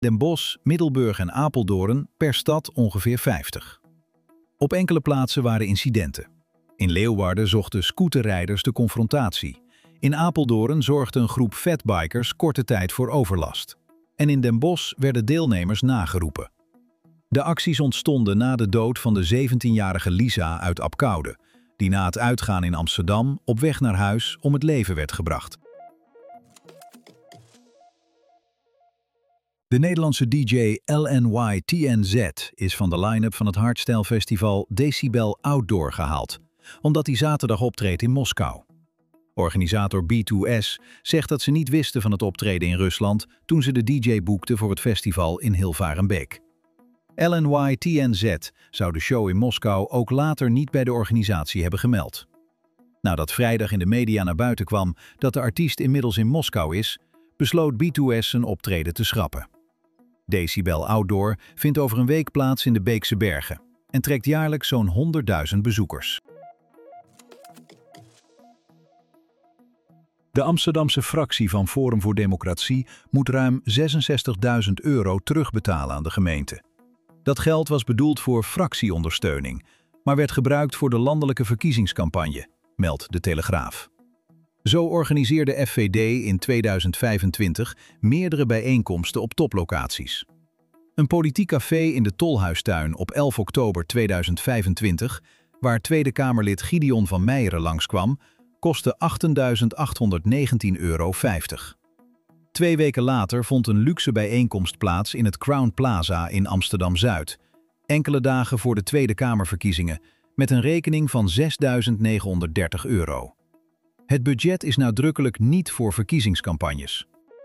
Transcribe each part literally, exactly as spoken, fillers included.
Den Bosch, Middelburg en Apeldoorn, per stad ongeveer vijftig. Op enkele plaatsen waren incidenten. In Leeuwarden zochten scooterrijders de confrontatie. In Apeldoorn zorgde een groep fatbikers korte tijd voor overlast. En in Den Bosch werden deelnemers nageroepen. De acties ontstonden na de dood van de zeventienjarige Lisa uit Abcoude, die na het uitgaan in Amsterdam op weg naar huis om het leven werd gebracht. De Nederlandse D J L N Y T N Z is van de line-up van het hardstyle-festival Decibel Outdoor gehaald, omdat hij zaterdag optreedt in Moskou. Organisator B twee S zegt dat ze niet wisten van het optreden in Rusland toen ze de D J boekten voor het festival in Hilvarenbeek. L N Y T N Z zou de show in Moskou ook later niet bij de organisatie hebben gemeld. Nadat vrijdag in de media naar buiten kwam dat de artiest inmiddels in Moskou is, besloot B twee S zijn optreden te schrappen. Decibel Outdoor vindt over een week plaats in de Beekse Bergen en trekt jaarlijks zo'n honderdduizend bezoekers. De Amsterdamse fractie van Forum voor Democratie moet ruim zesenzestigduizend euro terugbetalen aan de gemeente. Dat geld was bedoeld voor fractieondersteuning, maar werd gebruikt voor de landelijke verkiezingscampagne, meldt De Telegraaf. Zo organiseerde F V D in tweeduizend vijfentwintig meerdere bijeenkomsten op toplocaties. Een politiek café in de Tolhuistuin op elf oktober tweeduizend vijfentwintig, waar Tweede Kamerlid Gideon van Meijeren langskwam, kostte achttienduizend achthonderdnegentien euro vijftig. Twee weken later vond een luxe bijeenkomst plaats in het Crown Plaza in Amsterdam-Zuid, enkele dagen voor de Tweede Kamerverkiezingen, met een rekening van zesduizend negenhonderddertig euro. Het budget is nadrukkelijk niet voor verkiezingscampagnes.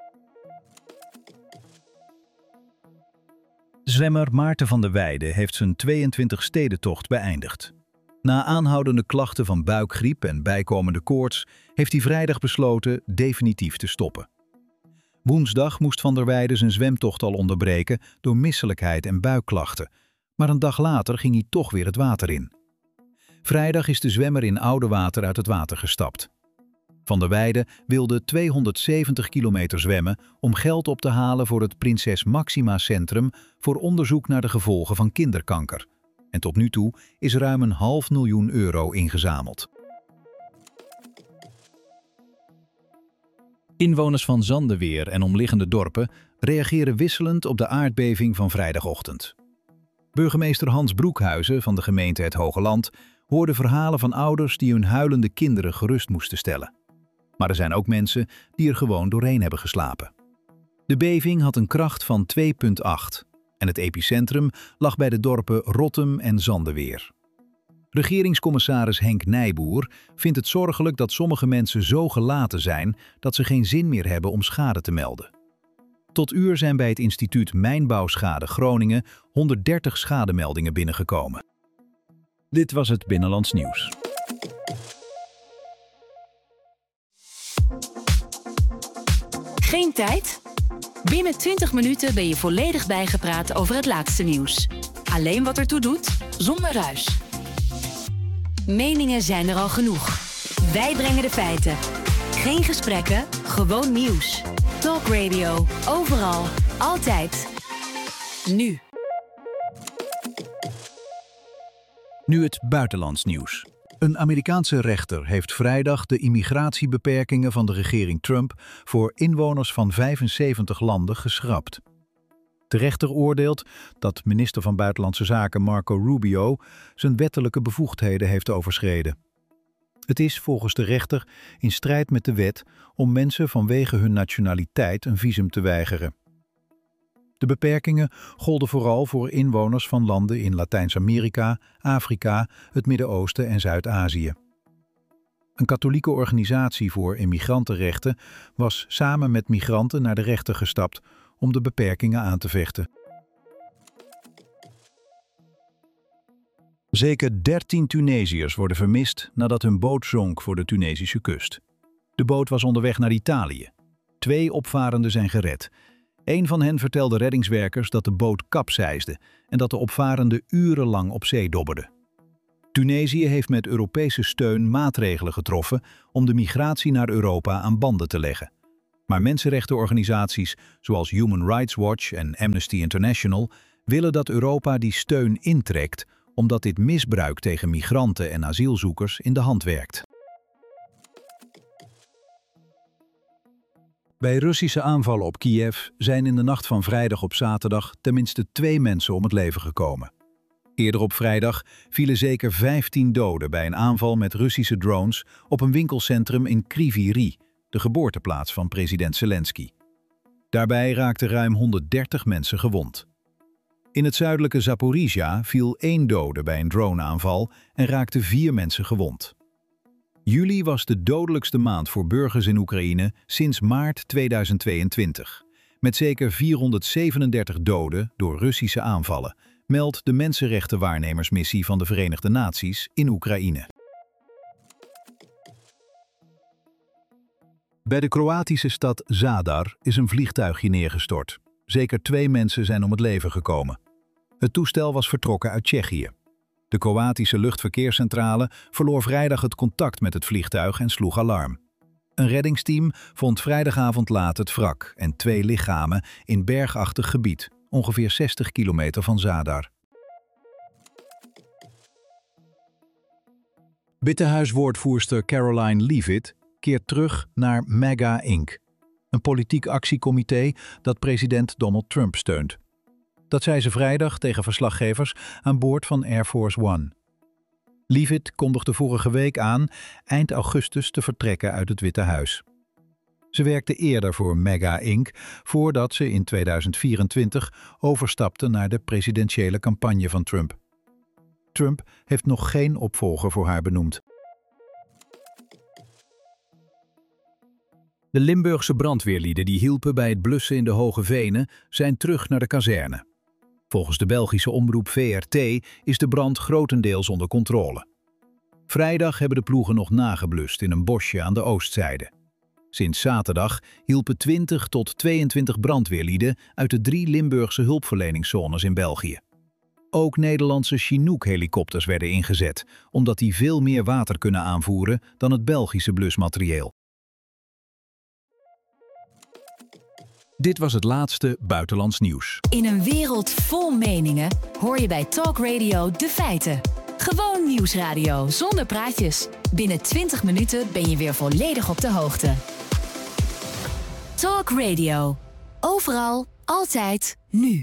Zwemmer Maarten van der Weijden heeft zijn tweeëntwintig-stedentocht beëindigd. Na aanhoudende klachten van buikgriep en bijkomende koorts heeft hij vrijdag besloten definitief te stoppen. Woensdag moest Van der Weijden zijn zwemtocht al onderbreken door misselijkheid en buikklachten, maar een dag later ging hij toch weer het water in. Vrijdag is de zwemmer in Oudewater uit het water gestapt. Van der Weijden wilde tweehonderdzeventig kilometer zwemmen om geld op te halen voor het Prinses Maxima Centrum voor onderzoek naar de gevolgen van kinderkanker. En tot nu toe is ruim een half miljoen euro ingezameld. Inwoners van Zandeweer en omliggende dorpen reageren wisselend op de aardbeving van vrijdagochtend. Burgemeester Hans Broekhuizen van de gemeente Het Hogeland hoorde verhalen van ouders die hun huilende kinderen gerust moesten stellen. Maar er zijn ook mensen die er gewoon doorheen hebben geslapen. De beving had een kracht van twee komma acht en het epicentrum lag bij de dorpen Rottum en Zandeweer. Regeringscommissaris Henk Nijboer vindt het zorgelijk dat sommige mensen zo gelaten zijn dat ze geen zin meer hebben om schade te melden. Tot uur zijn bij het instituut Mijnbouwschade Groningen honderddertig schademeldingen binnengekomen. Dit was het Binnenlands Nieuws. Geen tijd? Binnen twintig minuten ben je volledig bijgepraat over het laatste nieuws. Alleen wat ertoe doet, zonder ruis. Meningen zijn er al genoeg. Wij brengen de feiten. Geen gesprekken, gewoon nieuws. Talk Radio, overal, altijd. Nu. Nu het buitenlands nieuws. Een Amerikaanse rechter heeft vrijdag de immigratiebeperkingen van de regering Trump voor inwoners van vijfenzeventig landen geschrapt. De rechter oordeelt dat minister van Buitenlandse Zaken Marco Rubio zijn wettelijke bevoegdheden heeft overschreden. Het is volgens de rechter in strijd met de wet om mensen vanwege hun nationaliteit een visum te weigeren. De beperkingen golden vooral voor inwoners van landen in Latijns-Amerika, Afrika, het Midden-Oosten en Zuid-Azië. Een katholieke organisatie voor immigrantenrechten was samen met migranten naar de rechter gestapt om de beperkingen aan te vechten. Zeker dertien Tunesiërs worden vermist nadat hun boot zonk voor de Tunesische kust. De boot was onderweg naar Italië. Twee opvarenden zijn gered. Een van hen vertelde reddingswerkers dat de boot kapseisde en dat de opvarenden urenlang op zee dobberden. Tunesië heeft met Europese steun maatregelen getroffen om de migratie naar Europa aan banden te leggen. Maar mensenrechtenorganisaties zoals Human Rights Watch en Amnesty International willen dat Europa die steun intrekt, omdat dit misbruik tegen migranten en asielzoekers in de hand werkt. Bij Russische aanvallen op Kiev zijn in de nacht van vrijdag op zaterdag tenminste twee mensen om het leven gekomen. Eerder op vrijdag vielen zeker vijftien doden bij een aanval met Russische drones op een winkelcentrum in Kryvyi Rih, de geboorteplaats van president Zelensky. Daarbij raakten ruim honderddertig mensen gewond. In het zuidelijke Zaporizhia viel één dode bij een droneaanval en raakten vier mensen gewond. Juli was de dodelijkste maand voor burgers in Oekraïne sinds maart tweeduizend tweeëntwintig, met zeker vierhonderdzevenendertig doden door Russische aanvallen, meldt de Mensenrechtenwaarnemersmissie van de Verenigde Naties in Oekraïne. Bij de Kroatische stad Zadar is een vliegtuigje neergestort. Zeker twee mensen zijn om het leven gekomen. Het toestel was vertrokken uit Tsjechië. De Kroatische luchtverkeerscentrale verloor vrijdag het contact met het vliegtuig en sloeg alarm. Een reddingsteam vond vrijdagavond laat het wrak en twee lichamen in bergachtig gebied, ongeveer zestig kilometer van Zadar. Witte Huis-woordvoerster Caroline Leavitt keert terug naar MAGA incorporated, een politiek actiecomité dat president Donald Trump steunt. Dat zei ze vrijdag tegen verslaggevers aan boord van Air Force One. Leavitt kondigde vorige week aan eind augustus te vertrekken uit het Witte Huis. Ze werkte eerder voor MAGA incorporated voordat ze in tweeduizend vierentwintig overstapte naar de presidentiële campagne van Trump. Trump heeft nog geen opvolger voor haar benoemd. De Limburgse brandweerlieden die hielpen bij het blussen in de Hoge Venen zijn terug naar de kazerne. Volgens de Belgische omroep V R T is de brand grotendeels onder controle. Vrijdag hebben de ploegen nog nageblust in een bosje aan de oostzijde. Sinds zaterdag hielpen twintig tot tweeëntwintig brandweerlieden uit de drie Limburgse hulpverleningszones in België. Ook Nederlandse Chinook-helikopters werden ingezet, omdat die veel meer water kunnen aanvoeren dan het Belgische blusmaterieel. Dit was het laatste buitenlands nieuws. In een wereld vol meningen hoor je bij Talk Radio de feiten. Gewoon nieuwsradio zonder praatjes. Binnen twintig minuten ben je weer volledig op de hoogte. Talk Radio. Overal, altijd, nu.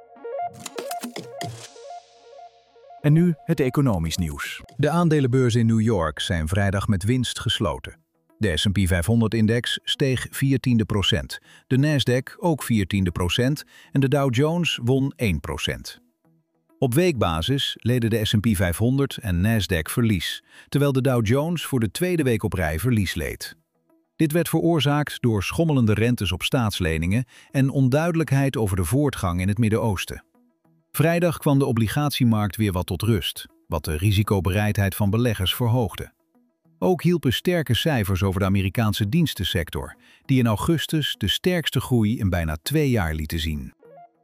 En nu het economisch nieuws. De aandelenbeurzen in New York zijn vrijdag met winst gesloten. De S en P vijfhonderd-index steeg vier tiende procent, de Nasdaq ook vier tiende procent en de Dow Jones won één procent. Op weekbasis leden de S en P vijfhonderd en Nasdaq verlies, terwijl de Dow Jones voor de tweede week op rij verlies leed. Dit werd veroorzaakt door schommelende rentes op staatsleningen en onduidelijkheid over de voortgang in het Midden-Oosten. Vrijdag kwam de obligatiemarkt weer wat tot rust, wat de risicobereidheid van beleggers verhoogde. Ook hielpen sterke cijfers over de Amerikaanse dienstensector, die in augustus de sterkste groei in bijna twee jaar lieten zien.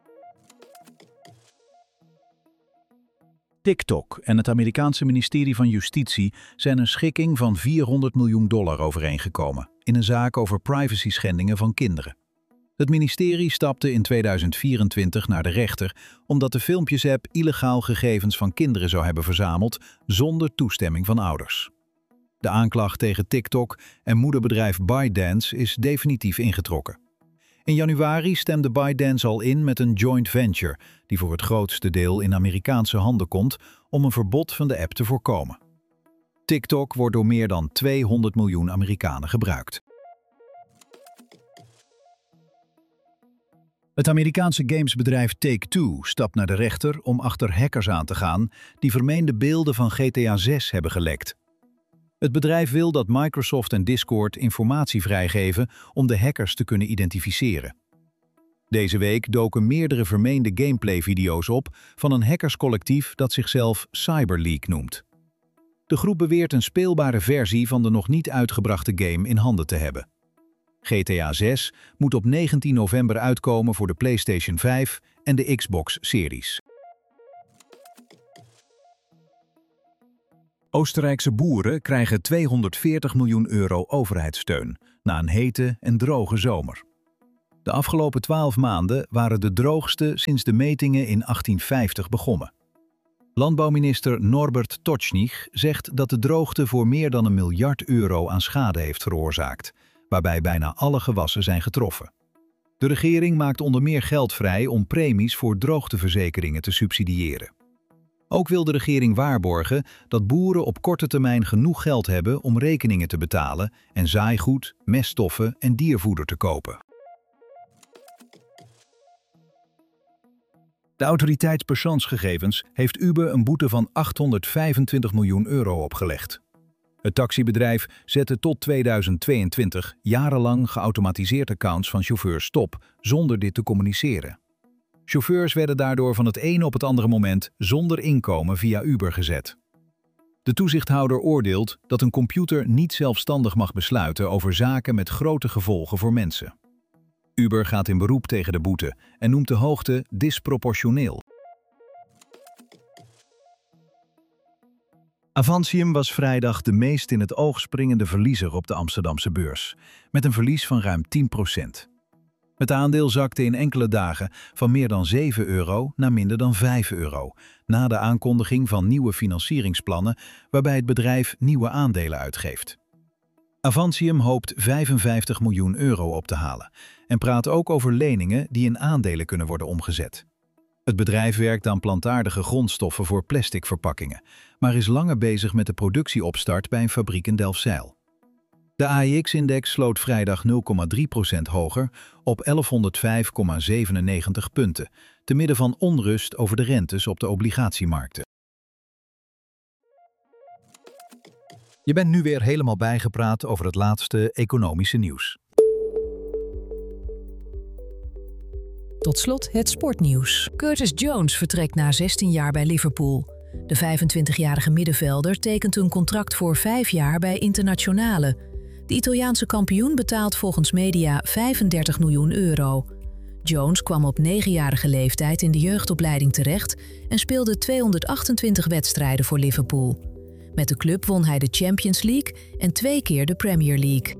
TikTok en het Amerikaanse ministerie van Justitie zijn een schikking van vierhonderd miljoen dollar overeengekomen in een zaak over privacy-schendingen van kinderen. Het ministerie stapte in tweeduizend vierentwintig naar de rechter omdat de filmpjesapp illegaal gegevens van kinderen zou hebben verzameld zonder toestemming van ouders. De aanklacht tegen TikTok en moederbedrijf ByteDance is definitief ingetrokken. In januari stemde ByteDance al in met een joint venture die voor het grootste deel in Amerikaanse handen komt om een verbod van de app te voorkomen. TikTok wordt door meer dan tweehonderd miljoen Amerikanen gebruikt. Het Amerikaanse gamesbedrijf Take-Two stapt naar de rechter om achter hackers aan te gaan die vermeende beelden van G T A zes hebben gelekt. Het bedrijf wil dat Microsoft en Discord informatie vrijgeven om de hackers te kunnen identificeren. Deze week doken meerdere vermeende gameplay-video's op van een hackerscollectief dat zichzelf CyberLeak noemt. De groep beweert een speelbare versie van de nog niet uitgebrachte game in handen te hebben. G T A zes moet op negentien november uitkomen voor de PlayStation vijf en de Xbox Series. Oostenrijkse boeren krijgen tweehonderdveertig miljoen euro overheidssteun, na een hete en droge zomer. De afgelopen twaalf maanden waren de droogste sinds de metingen in achttienvijftig begonnen. Landbouwminister Norbert Točník zegt dat de droogte voor meer dan een miljard euro aan schade heeft veroorzaakt, waarbij bijna alle gewassen zijn getroffen. De regering maakt onder meer geld vrij om premies voor droogteverzekeringen te subsidiëren. Ook wil de regering waarborgen dat boeren op korte termijn genoeg geld hebben om rekeningen te betalen en zaaigoed, meststoffen en diervoeder te kopen. De autoriteit persoonsgegevens heeft Uber een boete van achthonderdvijfentwintig miljoen euro opgelegd. Het taxibedrijf zette tot tweeduizend tweeëntwintig jarenlang geautomatiseerde accounts van chauffeurs stop, zonder dit te communiceren. Chauffeurs werden daardoor van het ene op het andere moment zonder inkomen via Uber gezet. De toezichthouder oordeelt dat een computer niet zelfstandig mag besluiten over zaken met grote gevolgen voor mensen. Uber gaat in beroep tegen de boete en noemt de hoogte disproportioneel. Avantium was vrijdag de meest in het oog springende verliezer op de Amsterdamse beurs, met een verlies van ruim tien procent. Het aandeel zakte in enkele dagen van meer dan zeven euro naar minder dan vijf euro, na de aankondiging van nieuwe financieringsplannen waarbij het bedrijf nieuwe aandelen uitgeeft. Avantium hoopt vijfenvijftig miljoen euro op te halen en praat ook over leningen die in aandelen kunnen worden omgezet. Het bedrijf werkt aan plantaardige grondstoffen voor plastic verpakkingen, maar is langer bezig met de productieopstart bij een fabriek in Delfzijl. De A E X-index sloot vrijdag nul komma drie procent hoger op elfhonderdvijf komma zevenennegentig punten, te midden van onrust over de rentes op de obligatiemarkten. Je bent nu weer helemaal bijgepraat over het laatste economische nieuws. Tot slot het sportnieuws. Curtis Jones vertrekt na zestien jaar bij Liverpool. De vijfentwintigjarige middenvelder tekent een contract voor vijf jaar bij Internazionale. De Italiaanse kampioen betaalt volgens media vijfendertig miljoen euro. Jones kwam op negenjarige leeftijd in de jeugdopleiding terecht en speelde tweehonderdachtentwintig wedstrijden voor Liverpool. Met de club won hij de Champions League en twee keer de Premier League.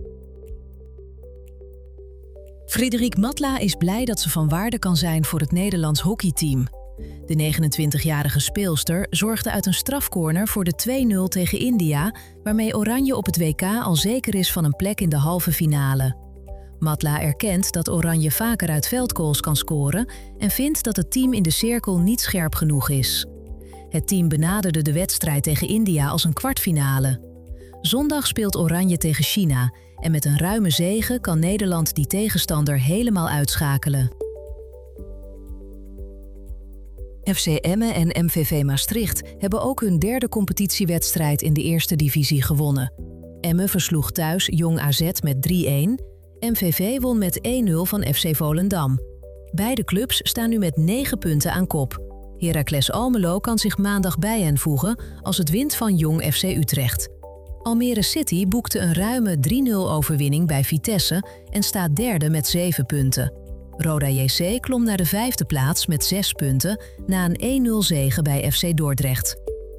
Frédérique Matla is blij dat ze van waarde kan zijn voor het Nederlands hockeyteam. De negenentwintigjarige speelster zorgde uit een strafcorner voor de twee nul tegen India, waarmee Oranje op het W K al zeker is van een plek in de halve finale. Matla erkent dat Oranje vaker uit veldgoals kan scoren en vindt dat het team in de cirkel niet scherp genoeg is. Het team benaderde de wedstrijd tegen India als een kwartfinale. Zondag speelt Oranje tegen China en met een ruime zege kan Nederland die tegenstander helemaal uitschakelen. F C Emmen en M V V Maastricht hebben ook hun derde competitiewedstrijd in de eerste divisie gewonnen. Emmen versloeg thuis Jong A Z met drie-een, M V V won met één nul van F C Volendam. Beide clubs staan nu met negen punten aan kop. Heracles Almelo kan zich maandag bij hen voegen als het wint van Jong F C Utrecht. Almere City boekte een ruime drie nul overwinning bij Vitesse en staat derde met zeven punten. Roda J C klom naar de vijfde plaats met zes punten na een één nul zege bij F C Dordrecht.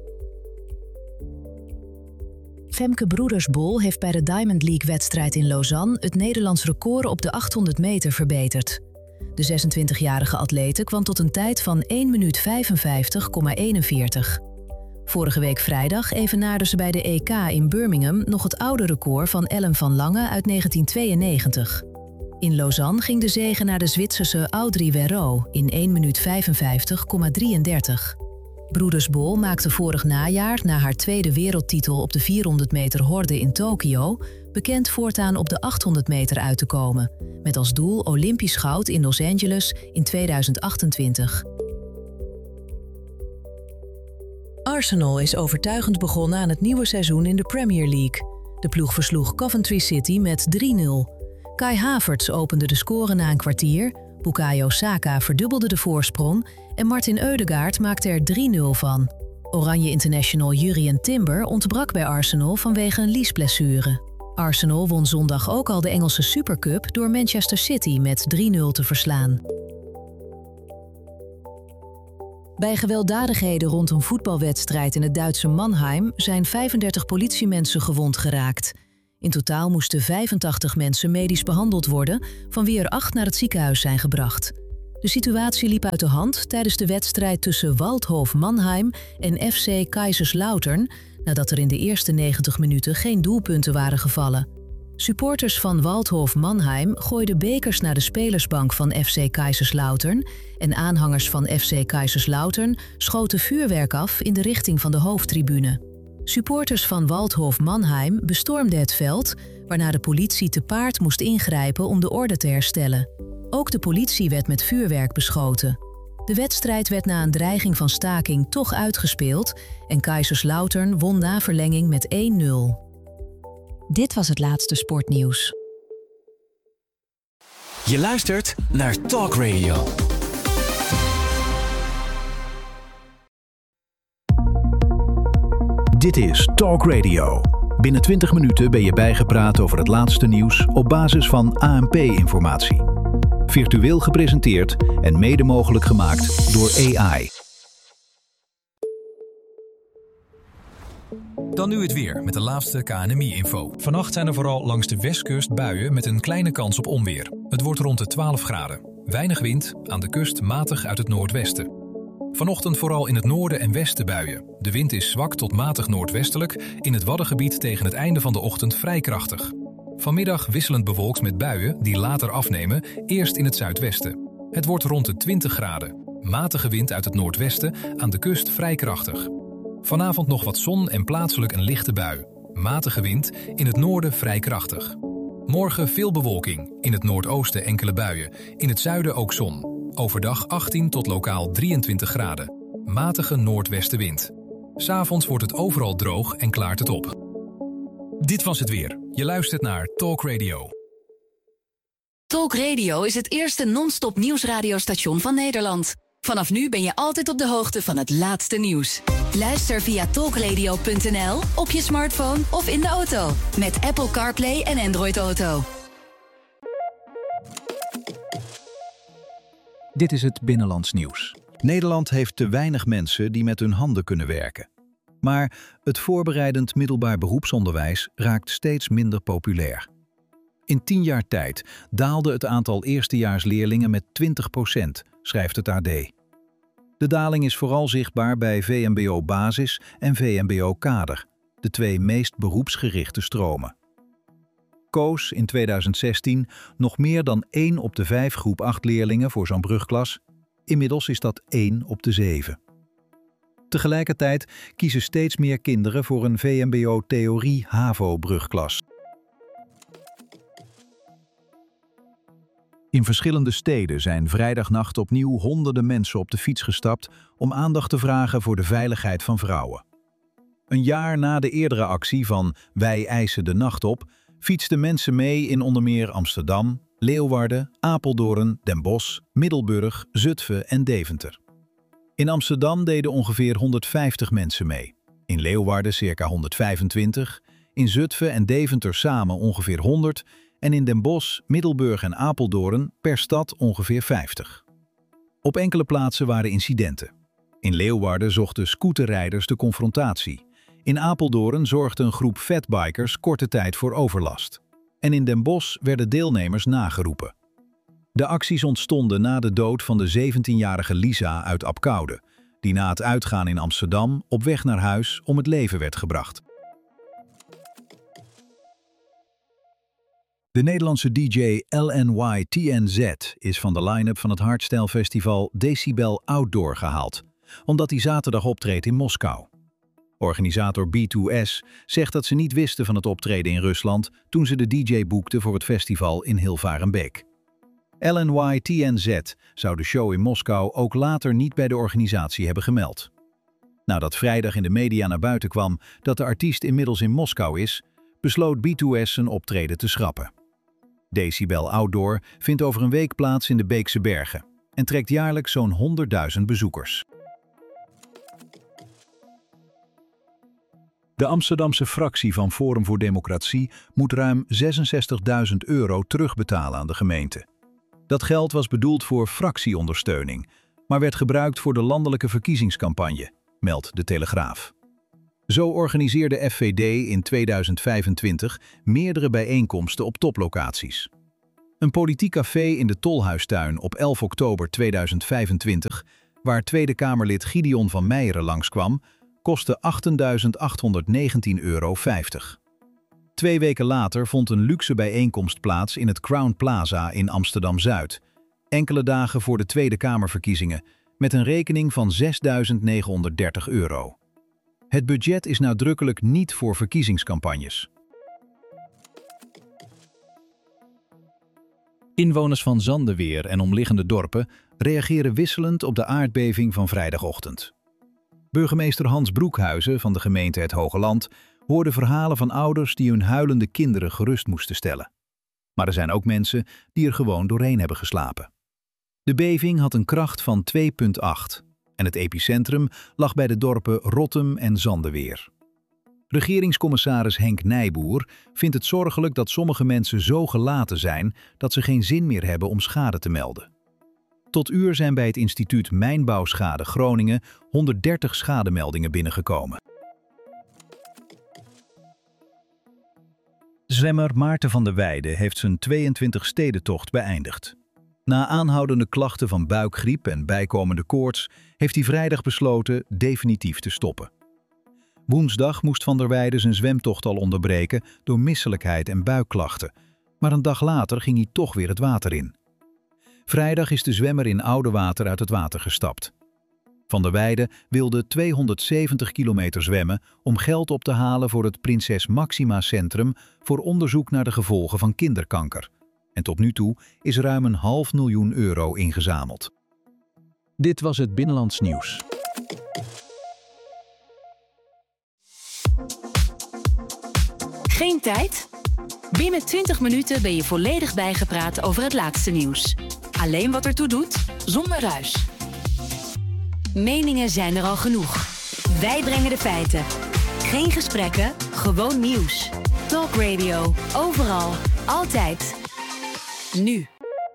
Femke Broedersbol heeft bij de Diamond League-wedstrijd in Lausanne het Nederlands record op de achthonderd meter verbeterd. De zesentwintigjarige atlete kwam tot een tijd van één minuut vijfenvijftig komma eenenveertig. Vorige week vrijdag evenaarde ze bij de E K in Birmingham nog het oude record van Ellen van Lange uit negentien tweeënnegentig. In Lausanne ging de zege naar de Zwitserse Audrey Werro in één minuut vijfenvijftig komma drieëndertig. Broedersbol maakte vorig najaar na haar tweede wereldtitel op de vierhonderd meter horde in Tokio bekend voortaan op de achthonderd meter uit te komen, met als doel Olympisch goud in Los Angeles in tweeduizend achtentwintig. Arsenal is overtuigend begonnen aan het nieuwe seizoen in de Premier League. De ploeg versloeg Coventry City met drie nul. Kai Havertz opende de score na een kwartier, Bukayo Saka verdubbelde de voorsprong en Martin Ødegaard maakte er drie nul van. Oranje international Jurrien Timber ontbrak bij Arsenal vanwege een liesblessure. Arsenal won zondag ook al de Engelse Supercup door Manchester City met drie nul te verslaan. Bij gewelddadigheden rond een voetbalwedstrijd in het Duitse Mannheim zijn vijfendertig politiemensen gewond geraakt. In totaal moesten vijfentachtig mensen medisch behandeld worden, van wie er acht naar het ziekenhuis zijn gebracht. De situatie liep uit de hand tijdens de wedstrijd tussen Waldhof Mannheim en F C Kaiserslautern, nadat er in de eerste negentig minuten geen doelpunten waren gevallen. Supporters van Waldhof Mannheim gooiden bekers naar de spelersbank van F C Kaiserslautern en aanhangers van F C Kaiserslautern schoten vuurwerk af in de richting van de hoofdtribune. Supporters van Waldhof Mannheim bestormden het veld, waarna de politie te paard moest ingrijpen om de orde te herstellen. Ook de politie werd met vuurwerk beschoten. De wedstrijd werd na een dreiging van staking toch uitgespeeld en Kaiserslautern won na verlenging met één nul. Dit was het laatste sportnieuws. Je luistert naar Talk Radio. Dit is Talk Radio. Binnen twintig minuten ben je bijgepraat over het laatste nieuws op basis van A N P-informatie. Virtueel gepresenteerd en mede mogelijk gemaakt door A I. Dan nu het weer met de laatste K N M I-info. Vannacht zijn er vooral langs de westkust buien met een kleine kans op onweer. Het wordt rond de twaalf graden. Weinig wind, aan de kust matig uit het noordwesten. Vanochtend vooral in het noorden en westen buien. De wind is zwak tot matig noordwestelijk, in het Waddengebied tegen het einde van de ochtend vrij krachtig. Vanmiddag wisselend bewolkt met buien die later afnemen, eerst in het zuidwesten. Het wordt rond de twintig graden. Matige wind uit het noordwesten, aan de kust vrij krachtig. Vanavond nog wat zon en plaatselijk een lichte bui. Matige wind, in het noorden vrij krachtig. Morgen veel bewolking, in het noordoosten enkele buien, in het zuiden ook zon. Overdag achttien tot lokaal drieëntwintig graden. Matige noordwestenwind. 'S Avonds wordt het overal droog en klaart het op. Dit was het weer. Je luistert naar Talk Radio. Talk Radio is het eerste non-stop nieuwsradiostation van Nederland. Vanaf nu ben je altijd op de hoogte van het laatste nieuws. Luister via talkradio punt n l, op je smartphone of in de auto. Met Apple CarPlay en Android Auto. Dit is het Binnenlands nieuws. Nederland heeft te weinig mensen die met hun handen kunnen werken. Maar het voorbereidend middelbaar beroepsonderwijs raakt steeds minder populair. In tien jaar tijd daalde het aantal eerstejaarsleerlingen met twintig procent, schrijft het A D. De daling is vooral zichtbaar bij V M B O Basis en V M B O Kader, de twee meest beroepsgerichte stromen. Koos in tweeduizend zestien nog meer dan één op de vijf groep acht leerlingen voor zo'n brugklas. Inmiddels is dat één op de zeven. Tegelijkertijd kiezen steeds meer kinderen voor een V M B O Theorie HAVO-brugklas. In verschillende steden zijn vrijdagnacht opnieuw honderden mensen op de fiets gestapt om aandacht te vragen voor de veiligheid van vrouwen. Een jaar na de eerdere actie van Wij eisen de nacht op, fietsten mensen mee in onder meer Amsterdam, Leeuwarden, Apeldoorn, Den Bosch, Middelburg, Zutphen en Deventer. In Amsterdam deden ongeveer honderdvijftig mensen mee, in Leeuwarden circa honderdvijfentwintig, in Zutphen en Deventer samen ongeveer honderd en in Den Bosch, Middelburg en Apeldoorn per stad ongeveer vijftig. Op enkele plaatsen waren incidenten. In Leeuwarden zochten scooterrijders de confrontatie. In Apeldoorn zorgde een groep fatbikers korte tijd voor overlast. En in Den Bosch werden deelnemers nageroepen. De acties ontstonden na de dood van de zeventienjarige Lisa uit Abcoude, die na het uitgaan in Amsterdam op weg naar huis om het leven werd gebracht. De Nederlandse D J L N Y T N Z is van de line-up van het hardstyle festival Decibel Outdoor gehaald, omdat hij zaterdag optreedt in Moskou. Organisator B twee S zegt dat ze niet wisten van het optreden in Rusland toen ze de D J boekten voor het festival in Hilvarenbeek. L N Y T N Z zou de show in Moskou ook later niet bij de organisatie hebben gemeld. Nadat vrijdag in de media naar buiten kwam dat de artiest inmiddels in Moskou is, besloot B twee S zijn optreden te schrappen. Decibel Outdoor vindt over een week plaats in de Beekse Bergen en trekt jaarlijks zo'n honderdduizend bezoekers. De Amsterdamse fractie van Forum voor Democratie moet ruim zesenzestigduizend euro terugbetalen aan de gemeente. Dat geld was bedoeld voor fractieondersteuning, maar werd gebruikt voor de landelijke verkiezingscampagne, meldt de Telegraaf. Zo organiseerde F V D in tweeduizend vijfentwintig meerdere bijeenkomsten op toplocaties. Een politiek café in de Tolhuistuin op elf oktober tweeduizend vijfentwintig, waar Tweede Kamerlid Gideon van Meijeren langskwam, kostte achttienduizend achthonderdnegentien euro vijftig. Twee weken later vond een luxe bijeenkomst plaats in het Crown Plaza in Amsterdam-Zuid, enkele dagen voor de Tweede Kamerverkiezingen, met een rekening van zesduizend negenhonderddertig euro. Het budget is nadrukkelijk niet voor verkiezingscampagnes. Inwoners van Zandeweer en omliggende dorpen reageren wisselend op de aardbeving van vrijdagochtend. Burgemeester Hans Broekhuizen van de gemeente Het Hogeland hoorde verhalen van ouders die hun huilende kinderen gerust moesten stellen. Maar er zijn ook mensen die er gewoon doorheen hebben geslapen. De beving had een kracht van twee komma acht en het epicentrum lag bij de dorpen Rottum en Zandeweer. Regeringscommissaris Henk Nijboer vindt het zorgelijk dat sommige mensen zo gelaten zijn dat ze geen zin meer hebben om schade te melden. Tot uur zijn bij het instituut Mijnbouwschade Groningen honderddertig schademeldingen binnengekomen. Zwemmer Maarten van der Weijden heeft zijn tweeëntwintig stedentocht beëindigd. Na aanhoudende klachten van buikgriep en bijkomende koorts heeft hij vrijdag besloten definitief te stoppen. Woensdag moest Van der Weijden zijn zwemtocht al onderbreken door misselijkheid en buikklachten, maar een dag later ging hij toch weer het water in. Vrijdag is de zwemmer in Oudewater uit het water gestapt. Van der Weijden wilde tweehonderdzeventig kilometer zwemmen om geld op te halen voor het Prinses Maxima Centrum voor onderzoek naar de gevolgen van kinderkanker. En tot nu toe is ruim een half miljoen euro ingezameld. Dit was het Binnenlands Nieuws. Geen tijd? Binnen twintig minuten ben je volledig bijgepraat over het laatste nieuws. Alleen wat ertoe doet, zonder ruis. Meningen zijn er al genoeg. Wij brengen de feiten. Geen gesprekken, gewoon nieuws. Talk Radio, overal, altijd. Nu.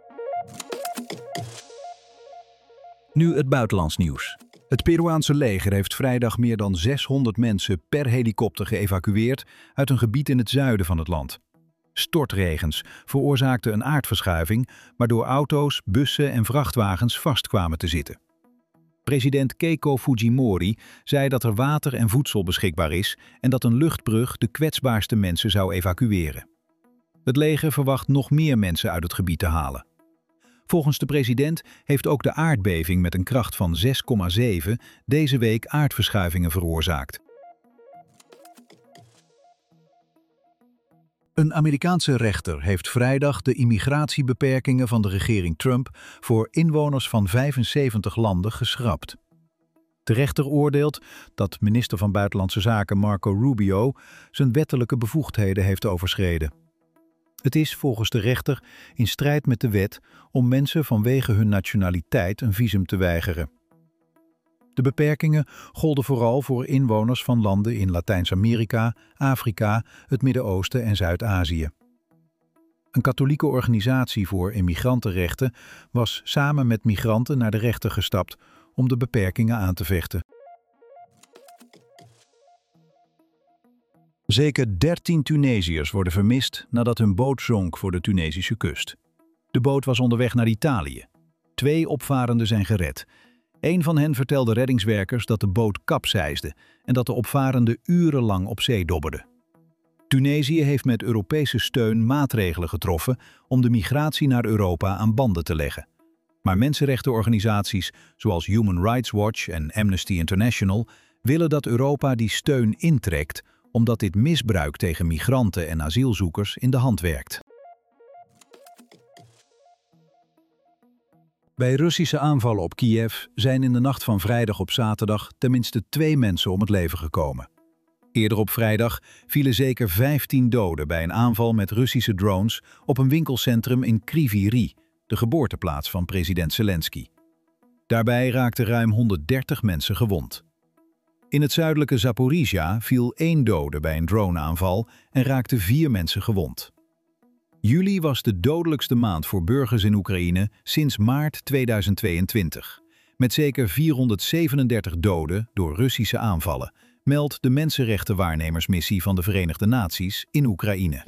Nu het buitenlands nieuws. Het Peruaanse leger heeft vrijdag meer dan zeshonderd mensen per helikopter geëvacueerd uit een gebied in het zuiden van het land. Stortregens veroorzaakten een aardverschuiving, waardoor auto's, bussen en vrachtwagens vast kwamen te zitten. President Keiko Fujimori zei dat er water en voedsel beschikbaar is en dat een luchtbrug de kwetsbaarste mensen zou evacueren. Het leger verwacht nog meer mensen uit het gebied te halen. Volgens de president heeft ook de aardbeving met een kracht van zes komma zeven deze week aardverschuivingen veroorzaakt. Een Amerikaanse rechter heeft vrijdag de immigratiebeperkingen van de regering Trump voor inwoners van vijfenzeventig landen geschrapt. De rechter oordeelt dat minister van Buitenlandse Zaken Marco Rubio zijn wettelijke bevoegdheden heeft overschreden. Het is volgens de rechter in strijd met de wet om mensen vanwege hun nationaliteit een visum te weigeren. De beperkingen golden vooral voor inwoners van landen in Latijns-Amerika, Afrika, het Midden-Oosten en Zuid-Azië. Een katholieke organisatie voor immigrantenrechten was samen met migranten naar de rechter gestapt om de beperkingen aan te vechten. Zeker dertien Tunesiërs worden vermist nadat hun boot zonk voor de Tunesische kust. De boot was onderweg naar Italië. Twee opvarenden zijn gered. Een van hen vertelde reddingswerkers dat de boot kapseisde en dat de opvarenden urenlang op zee dobberden. Tunesië heeft met Europese steun maatregelen getroffen om de migratie naar Europa aan banden te leggen. Maar mensenrechtenorganisaties zoals Human Rights Watch en Amnesty International willen dat Europa die steun intrekt, omdat dit misbruik tegen migranten en asielzoekers in de hand werkt. Bij Russische aanvallen op Kiev zijn in de nacht van vrijdag op zaterdag tenminste twee mensen om het leven gekomen. Eerder op vrijdag vielen zeker vijftien doden bij een aanval met Russische drones op een winkelcentrum in Kryvyi Rih, de geboorteplaats van president Zelensky. Daarbij raakten ruim honderddertig mensen gewond. In het zuidelijke Zaporizhia viel één dode bij een droneaanval en raakten vier mensen gewond. Juli was de dodelijkste maand voor burgers in Oekraïne sinds maart tweeduizend tweeëntwintig, met zeker vierhonderdzevenendertig doden door Russische aanvallen, meldt de mensenrechtenwaarnemersmissie van de Verenigde Naties in Oekraïne.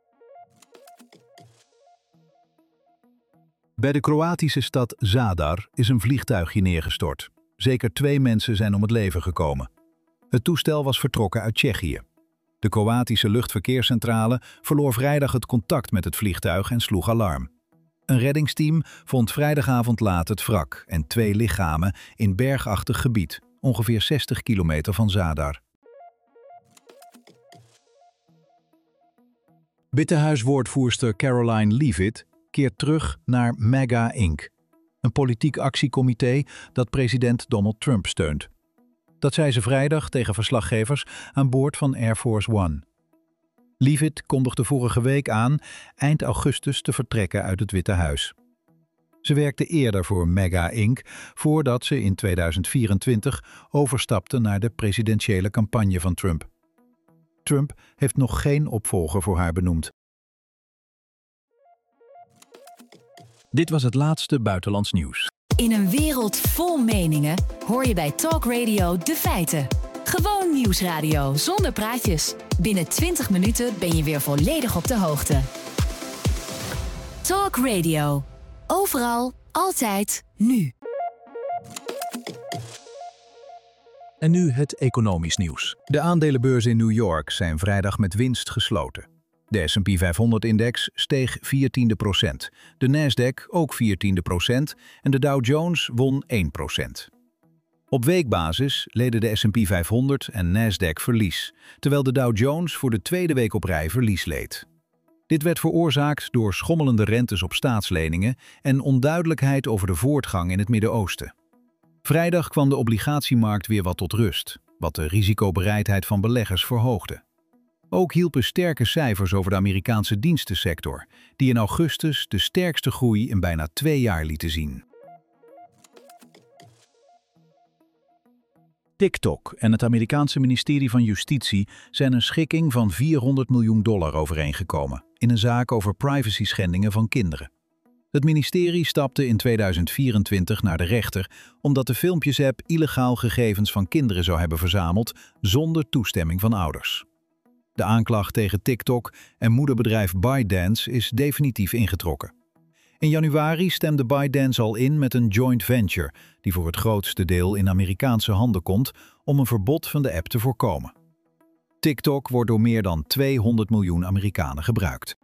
Bij de Kroatische stad Zadar is een vliegtuigje neergestort. Zeker twee mensen zijn om het leven gekomen. Het toestel was vertrokken uit Tsjechië. De Kroatische luchtverkeerscentrale verloor vrijdag het contact met het vliegtuig en sloeg alarm. Een reddingsteam vond vrijdagavond laat het wrak en twee lichamen in bergachtig gebied, ongeveer zestig kilometer van Zadar. Witte Huis-woordvoerster Caroline Leavitt keert terug naar MAGA incorporated, een politiek actiecomité dat president Donald Trump steunt. Dat zei ze vrijdag tegen verslaggevers aan boord van Air Force One. Leavitt kondigde vorige week aan eind augustus te vertrekken uit het Witte Huis. Ze werkte eerder voor MAGA incorporated voordat ze in tweeduizend vierentwintig overstapte naar de presidentiële campagne van Trump. Trump heeft nog geen opvolger voor haar benoemd. Dit was het laatste buitenlands nieuws. In een wereld vol meningen hoor je bij Talk Radio de feiten. Gewoon nieuwsradio zonder praatjes. Binnen twintig minuten ben je weer volledig op de hoogte. Talk Radio. Overal, altijd, nu. En nu het economisch nieuws. De aandelenbeurzen in New York zijn vrijdag met winst gesloten. De S en P vijfhonderd-index steeg vier tiende procent, de Nasdaq ook vier tiende procent en de Dow Jones won één procent. Op weekbasis leden de S en P vijfhonderd en Nasdaq verlies, terwijl de Dow Jones voor de tweede week op rij verlies leed. Dit werd veroorzaakt door schommelende rentes op staatsleningen en onduidelijkheid over de voortgang in het Midden-Oosten. Vrijdag kwam de obligatiemarkt weer wat tot rust, wat de risicobereidheid van beleggers verhoogde. Ook hielpen sterke cijfers over de Amerikaanse dienstensector, die in augustus de sterkste groei in bijna twee jaar lieten zien. TikTok en het Amerikaanse ministerie van Justitie zijn een schikking van vierhonderd miljoen dollar overeengekomen in een zaak over privacy-schendingen van kinderen. Het ministerie stapte in tweeduizend vierentwintig naar de rechter omdat de filmpjesapp illegaal gegevens van kinderen zou hebben verzameld zonder toestemming van ouders. De aanklacht tegen TikTok en moederbedrijf ByteDance is definitief ingetrokken. In januari stemde ByteDance al in met een joint venture die voor het grootste deel in Amerikaanse handen komt om een verbod van de app te voorkomen. TikTok wordt door meer dan tweehonderd miljoen Amerikanen gebruikt.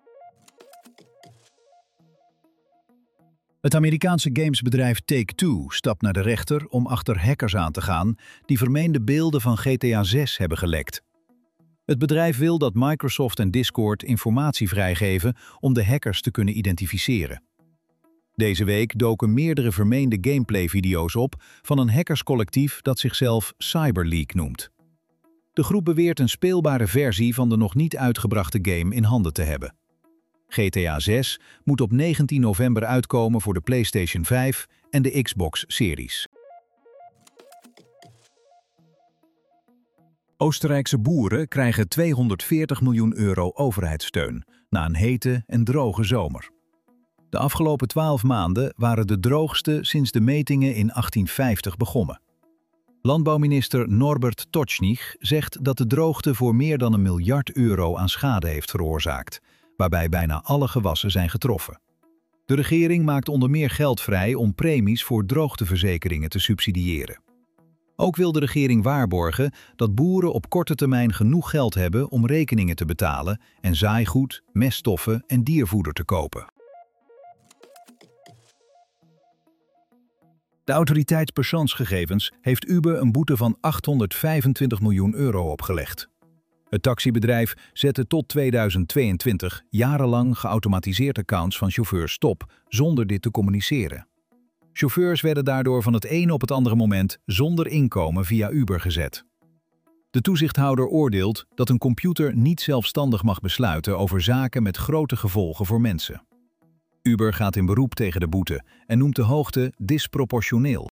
Het Amerikaanse gamesbedrijf Take-Two stapt naar de rechter om achter hackers aan te gaan die vermeende beelden van G T A zes hebben gelekt. Het bedrijf wil dat Microsoft en Discord informatie vrijgeven om de hackers te kunnen identificeren. Deze week doken meerdere vermeende gameplay-video's op van een hackerscollectief dat zichzelf CyberLeak noemt. De groep beweert een speelbare versie van de nog niet uitgebrachte game in handen te hebben. G T A zes moet op negentien november uitkomen voor de PlayStation vijf en de Xbox Series. Oostenrijkse boeren krijgen tweehonderdveertig miljoen euro overheidssteun na een hete en droge zomer. De afgelopen twaalf maanden waren de droogste sinds de metingen in achttien vijftig begonnen. Landbouwminister Norbert Točník zegt dat de droogte voor meer dan een miljard euro aan schade heeft veroorzaakt, waarbij bijna alle gewassen zijn getroffen. De regering maakt onder meer geld vrij om premies voor droogteverzekeringen te subsidiëren. Ook wil de regering waarborgen dat boeren op korte termijn genoeg geld hebben om rekeningen te betalen en zaaigoed, meststoffen en diervoeder te kopen. De autoriteit persoonsgegevens heeft Uber een boete van achthonderdvijfentwintig miljoen euro opgelegd. Het taxibedrijf zette tot tweeduizend tweeëntwintig jarenlang geautomatiseerd accounts van chauffeurs stop, zonder dit te communiceren. Chauffeurs werden daardoor van het ene op het andere moment zonder inkomen via Uber gezet. De toezichthouder oordeelt dat een computer niet zelfstandig mag besluiten over zaken met grote gevolgen voor mensen. Uber gaat in beroep tegen de boete en noemt de hoogte disproportioneel.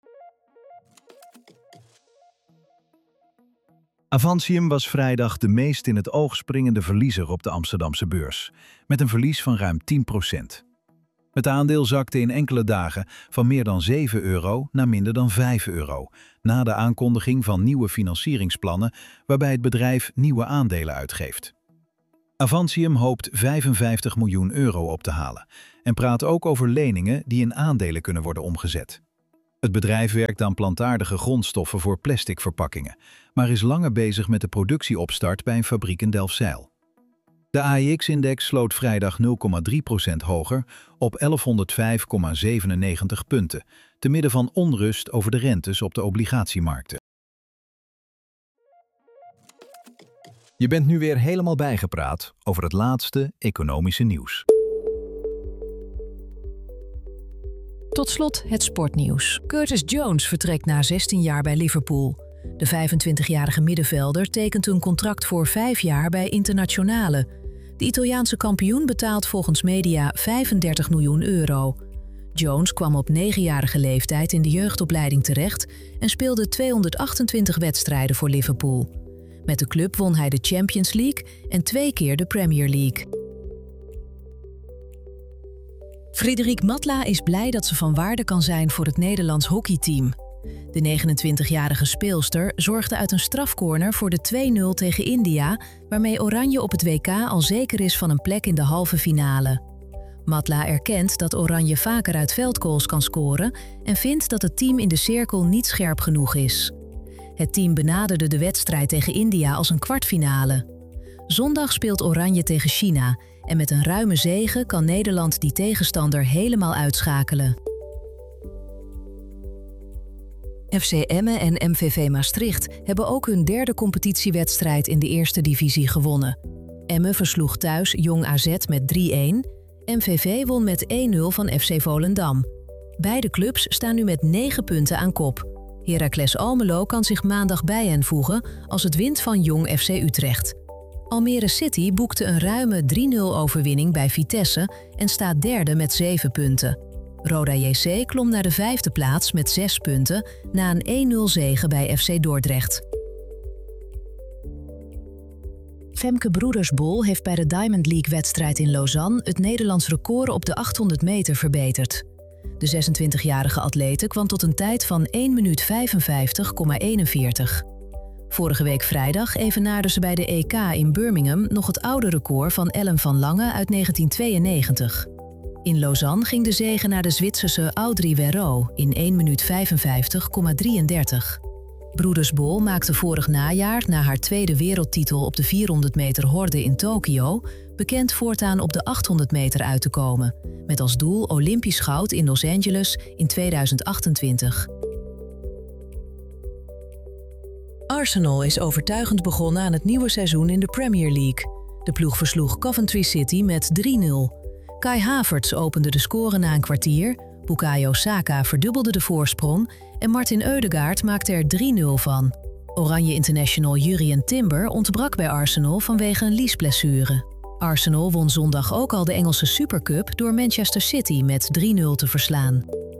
Avantium was vrijdag de meest in het oog springende verliezer op de Amsterdamse beurs, met een verlies van ruim tien procent. Het aandeel zakte in enkele dagen van meer dan zeven euro naar minder dan vijf euro, na de aankondiging van nieuwe financieringsplannen waarbij het bedrijf nieuwe aandelen uitgeeft. Avantium hoopt vijfenvijftig miljoen euro op te halen en praat ook over leningen die in aandelen kunnen worden omgezet. Het bedrijf werkt aan plantaardige grondstoffen voor plastic verpakkingen, maar is langer bezig met de productieopstart bij een fabriek in Delfzijl. De A E X-index sloot vrijdag nul komma drie procent hoger op elfhonderdvijf komma zevenennegentig punten, te midden van onrust over de rentes op de obligatiemarkten. Je bent nu weer helemaal bijgepraat over het laatste economische nieuws. Tot slot het sportnieuws. Curtis Jones vertrekt na zestien jaar bij Liverpool. De vijfentwintigjarige middenvelder tekent een contract voor vijf jaar bij Internazionale. De Italiaanse kampioen betaalt volgens media vijfendertig miljoen euro. Jones kwam op negenjarige leeftijd in de jeugdopleiding terecht en speelde tweehonderdachtentwintig wedstrijden voor Liverpool. Met de club won hij de Champions League en twee keer de Premier League. Friederike Matla is blij dat ze van waarde kan zijn voor het Nederlands hockeyteam. De negenentwintigjarige speelster zorgde uit een strafcorner voor de twee nul tegen India, waarmee Oranje op het W K al zeker is van een plek in de halve finale. Matla erkent dat Oranje vaker uit veldgoals kan scoren en vindt dat het team in de cirkel niet scherp genoeg is. Het team benaderde de wedstrijd tegen India als een kwartfinale. Zondag speelt Oranje tegen China en met een ruime zege kan Nederland die tegenstander helemaal uitschakelen. F C Emmen en M V V Maastricht hebben ook hun derde competitiewedstrijd in de eerste divisie gewonnen. Emmen versloeg thuis Jong A Z met drie-een. M V V won met één nul van F C Volendam. Beide clubs staan nu met negen punten aan kop. Heracles Almelo kan zich maandag bij hen voegen als het wint van Jong F C Utrecht. Almere City boekte een ruime drie nul overwinning bij Vitesse en staat derde met zeven punten. Roda J C klom naar de vijfde plaats met zes punten na een één nul zege bij F C Dordrecht. Femke Broedersbol heeft bij de Diamond League-wedstrijd in Lausanne het Nederlands record op de achthonderd meter verbeterd. De zesentwintigjarige atlete kwam tot een tijd van één minuut vijfenvijftig komma eenenveertig. Vorige week vrijdag evenaarde ze bij de E K in Birmingham nog het oude record van Ellen van Lange uit negentien tweeënnegentig. In Lausanne ging de zege naar de Zwitserse Audrey Werro in één minuut vijfenvijftig komma drieëndertig. Broedersbol maakte vorig najaar na haar tweede wereldtitel op de vierhonderd meter horde in Tokio bekend voortaan op de achthonderd meter uit te komen, met als doel Olympisch goud in Los Angeles in tweeduizend achtentwintig. Arsenal is overtuigend begonnen aan het nieuwe seizoen in de Premier League. De ploeg versloeg Coventry City met drie nul. Kai Havertz opende de score na een kwartier, Bukayo Saka verdubbelde de voorsprong en Martin Ødegaard maakte er drie nul van. Oranje International Jurrien Timber ontbrak bij Arsenal vanwege een liesblessure. Arsenal won zondag ook al de Engelse Supercup door Manchester City met drie nul te verslaan.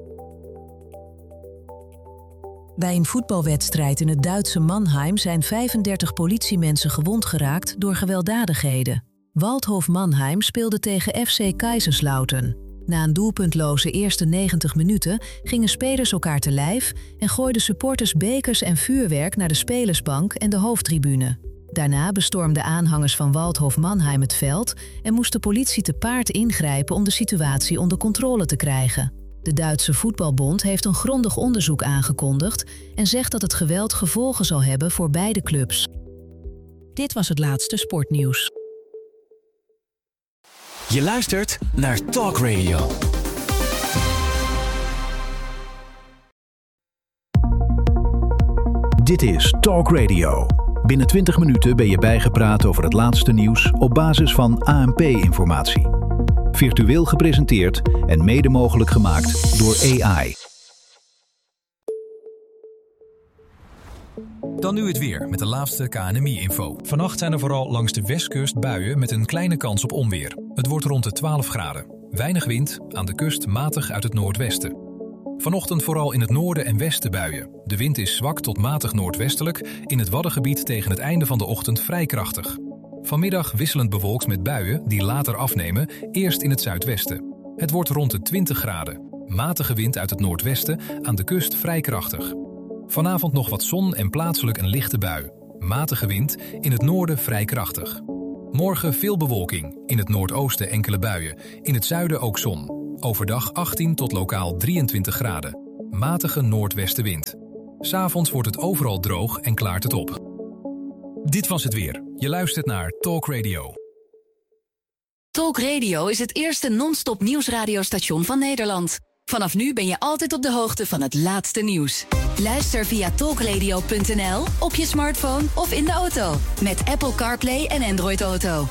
Bij een voetbalwedstrijd in het Duitse Mannheim zijn vijfendertig politiemensen gewond geraakt door gewelddadigheden. Waldhof Mannheim speelde tegen F C Kaiserslautern. Na een doelpuntloze eerste negentig minuten gingen spelers elkaar te lijf en gooiden supporters bekers en vuurwerk naar de spelersbank en de hoofdtribune. Daarna bestormden aanhangers van Waldhof Mannheim het veld en moest de politie te paard ingrijpen om de situatie onder controle te krijgen. De Duitse Voetbalbond heeft een grondig onderzoek aangekondigd en zegt dat het geweld gevolgen zal hebben voor beide clubs. Dit was het laatste sportnieuws. Je luistert naar Talk Radio. Dit is Talk Radio. Binnen twintig minuten ben je bijgepraat over het laatste nieuws op basis van A N P-informatie. Virtueel gepresenteerd en mede mogelijk gemaakt door A I. Dan nu het weer met de laatste K N M I-info. Vannacht zijn er vooral langs de westkust buien met een kleine kans op onweer. Het wordt rond de twaalf graden. Weinig wind, aan de kust matig uit het noordwesten. Vanochtend vooral in het noorden en westen buien. De wind is zwak tot matig noordwestelijk, in het Waddengebied tegen het einde van de ochtend vrij krachtig. Vanmiddag wisselend bewolkt met buien die later afnemen, eerst in het zuidwesten. Het wordt rond de twintig graden. Matige wind uit het noordwesten, aan de kust vrij krachtig. Vanavond nog wat zon en plaatselijk een lichte bui. Matige wind, in het noorden vrij krachtig. Morgen veel bewolking, in het noordoosten enkele buien, in het zuiden ook zon. Overdag achttien tot lokaal drieëntwintig graden. Matige noordwestenwind. 'S Avonds wordt het overal droog en klaart het op. Dit was het weer. Je luistert naar Talk Radio. Talk Radio is het eerste non-stop nieuwsradiostation van Nederland. Vanaf nu ben je altijd op de hoogte van het laatste nieuws. Luister via talkradio punt n l, op je smartphone of in de auto. Met Apple CarPlay en Android Auto.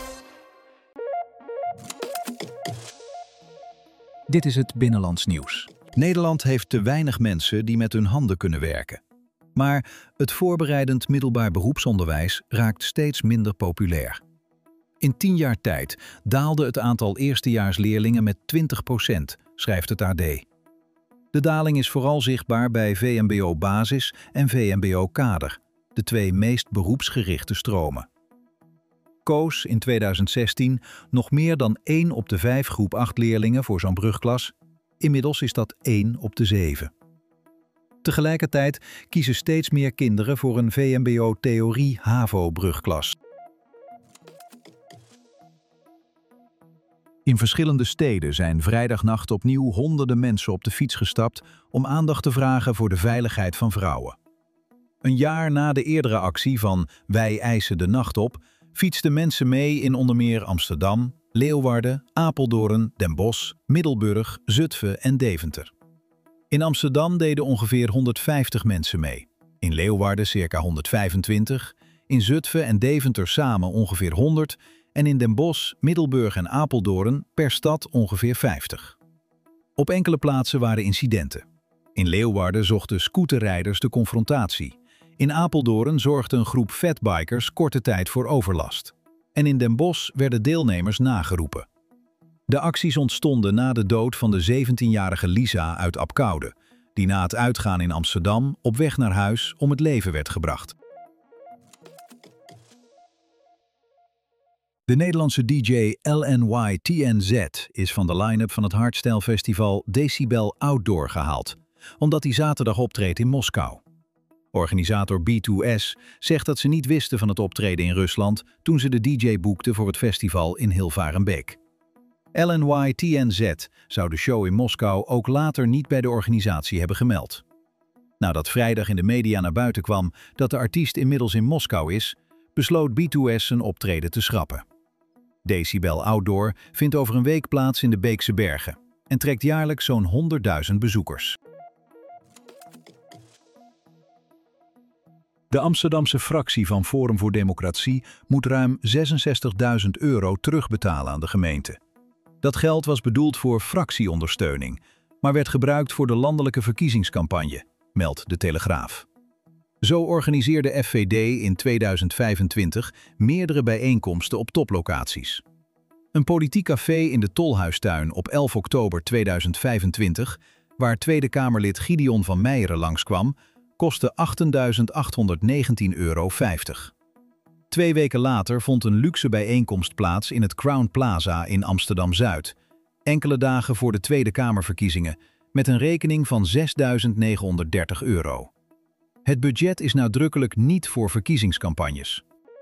Dit is het Binnenlands Nieuws. Nederland heeft te weinig mensen die met hun handen kunnen werken. Maar het voorbereidend middelbaar beroepsonderwijs raakt steeds minder populair. In tien jaar tijd daalde het aantal eerstejaarsleerlingen met twintig procent, schrijft het A D. De daling is vooral zichtbaar bij V M B O Basis en V M B O Kader, de twee meest beroepsgerichte stromen. Koos in tweeduizend zestien nog meer dan één op de vijf groep acht leerlingen voor zo'n brugklas. Inmiddels is dat één op de zeven. Tegelijkertijd kiezen steeds meer kinderen voor een V M B O Theorie HAVO-brugklas. In verschillende steden zijn vrijdagnacht opnieuw honderden mensen op de fiets gestapt om aandacht te vragen voor de veiligheid van vrouwen. Een jaar na de eerdere actie van Wij eisen de nacht op, fietsten mensen mee in onder meer Amsterdam, Leeuwarden, Apeldoorn, Den Bosch, Middelburg, Zutphen en Deventer. In Amsterdam deden ongeveer honderdvijftig mensen mee, in Leeuwarden circa honderdvijfentwintig, in Zutphen en Deventer samen ongeveer honderd en in Den Bosch, Middelburg en Apeldoorn per stad ongeveer vijftig. Op enkele plaatsen waren incidenten. In Leeuwarden zochten scooterrijders de confrontatie. In Apeldoorn zorgde een groep fatbikers korte tijd voor overlast. En in Den Bosch werden deelnemers nageroepen. De acties ontstonden na de dood van de zeventienjarige Lisa uit Apkoude, die na het uitgaan in Amsterdam op weg naar huis om het leven werd gebracht. De Nederlandse D J L N Y T N Z is van de line-up van het hardstyle-festival Decibel Outdoor gehaald, omdat hij zaterdag optreedt in Moskou. Organisator B twee S zegt dat ze niet wisten van het optreden in Rusland toen ze de D J boekten voor het festival in Hilvarenbeek. L N Y T N Z zou de show in Moskou ook later niet bij de organisatie hebben gemeld. Nadat vrijdag in de media naar buiten kwam dat de artiest inmiddels in Moskou is, besloot B twee S zijn optreden te schrappen. Decibel Outdoor vindt over een week plaats in de Beekse Bergen en trekt jaarlijks zo'n honderdduizend bezoekers. De Amsterdamse fractie van Forum voor Democratie moet ruim zesenzestigduizend euro terugbetalen aan de gemeente. Dat geld was bedoeld voor fractieondersteuning, maar werd gebruikt voor de landelijke verkiezingscampagne, meldt De Telegraaf. Zo organiseerde F V D in tweeduizend vijfentwintig meerdere bijeenkomsten op toplocaties. Een politiek café in de Tolhuistuin op elf oktober tweeduizend vijfentwintig, waar Tweede Kamerlid Gideon van Meijeren langskwam, kostte achtenduizend achthonderdnegentien euro vijftig. Twee weken later vond een luxe bijeenkomst plaats in het Crown Plaza in Amsterdam-Zuid, enkele dagen voor de Tweede Kamerverkiezingen, met een rekening van zesduizend negenhonderddertig euro. Het budget is nadrukkelijk niet voor verkiezingscampagnes.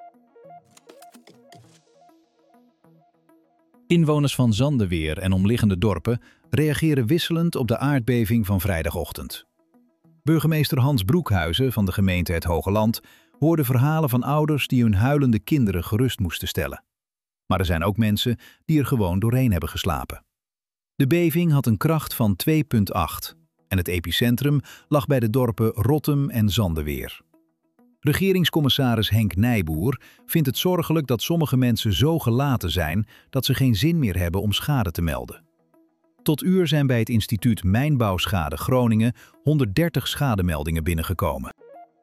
Inwoners van Zandeweer en omliggende dorpen reageren wisselend op de aardbeving van vrijdagochtend. Burgemeester Hans Broekhuizen van de gemeente Het Hogeland hoorde verhalen van ouders die hun huilende kinderen gerust moesten stellen. Maar er zijn ook mensen die er gewoon doorheen hebben geslapen. De beving had een kracht van twee komma acht en het epicentrum lag bij de dorpen Rottum en Zandeweer. Regeringscommissaris Henk Nijboer vindt het zorgelijk dat sommige mensen zo gelaten zijn dat ze geen zin meer hebben om schade te melden. Tot uur zijn bij het instituut Mijnbouwschade Groningen honderddertig schademeldingen binnengekomen.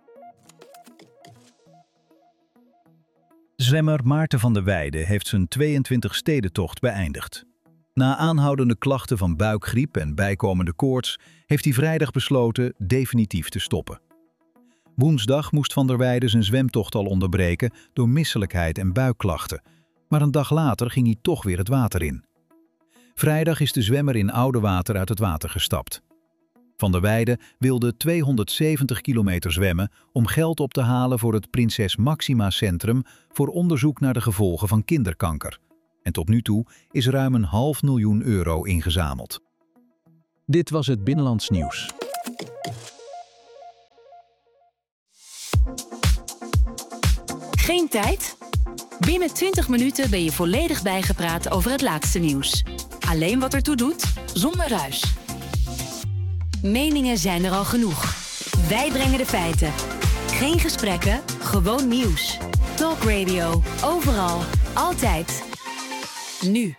Zwemmer Maarten van der Weijden heeft zijn tweeëntwintig stedentocht beëindigd. Na aanhoudende klachten van buikgriep en bijkomende koorts heeft hij vrijdag besloten definitief te stoppen. Woensdag moest Van der Weijden zijn zwemtocht al onderbreken door misselijkheid en buikklachten, maar een dag later ging hij toch weer het water in. Vrijdag is de zwemmer in Oudewater uit het water gestapt. Van der Weijden wilde tweehonderdzeventig kilometer zwemmen om geld op te halen voor het Prinses Máxima Centrum voor onderzoek naar de gevolgen van kinderkanker. En tot nu toe is ruim een half miljoen euro ingezameld. Dit was het Binnenlands Nieuws. Geen tijd? Binnen twintig minuten ben je volledig bijgepraat over het laatste nieuws. Alleen wat ertoe doet, zonder ruis. Meningen zijn er al genoeg. Wij brengen de feiten. Geen gesprekken, gewoon nieuws. Talk Radio, overal, altijd. Nu.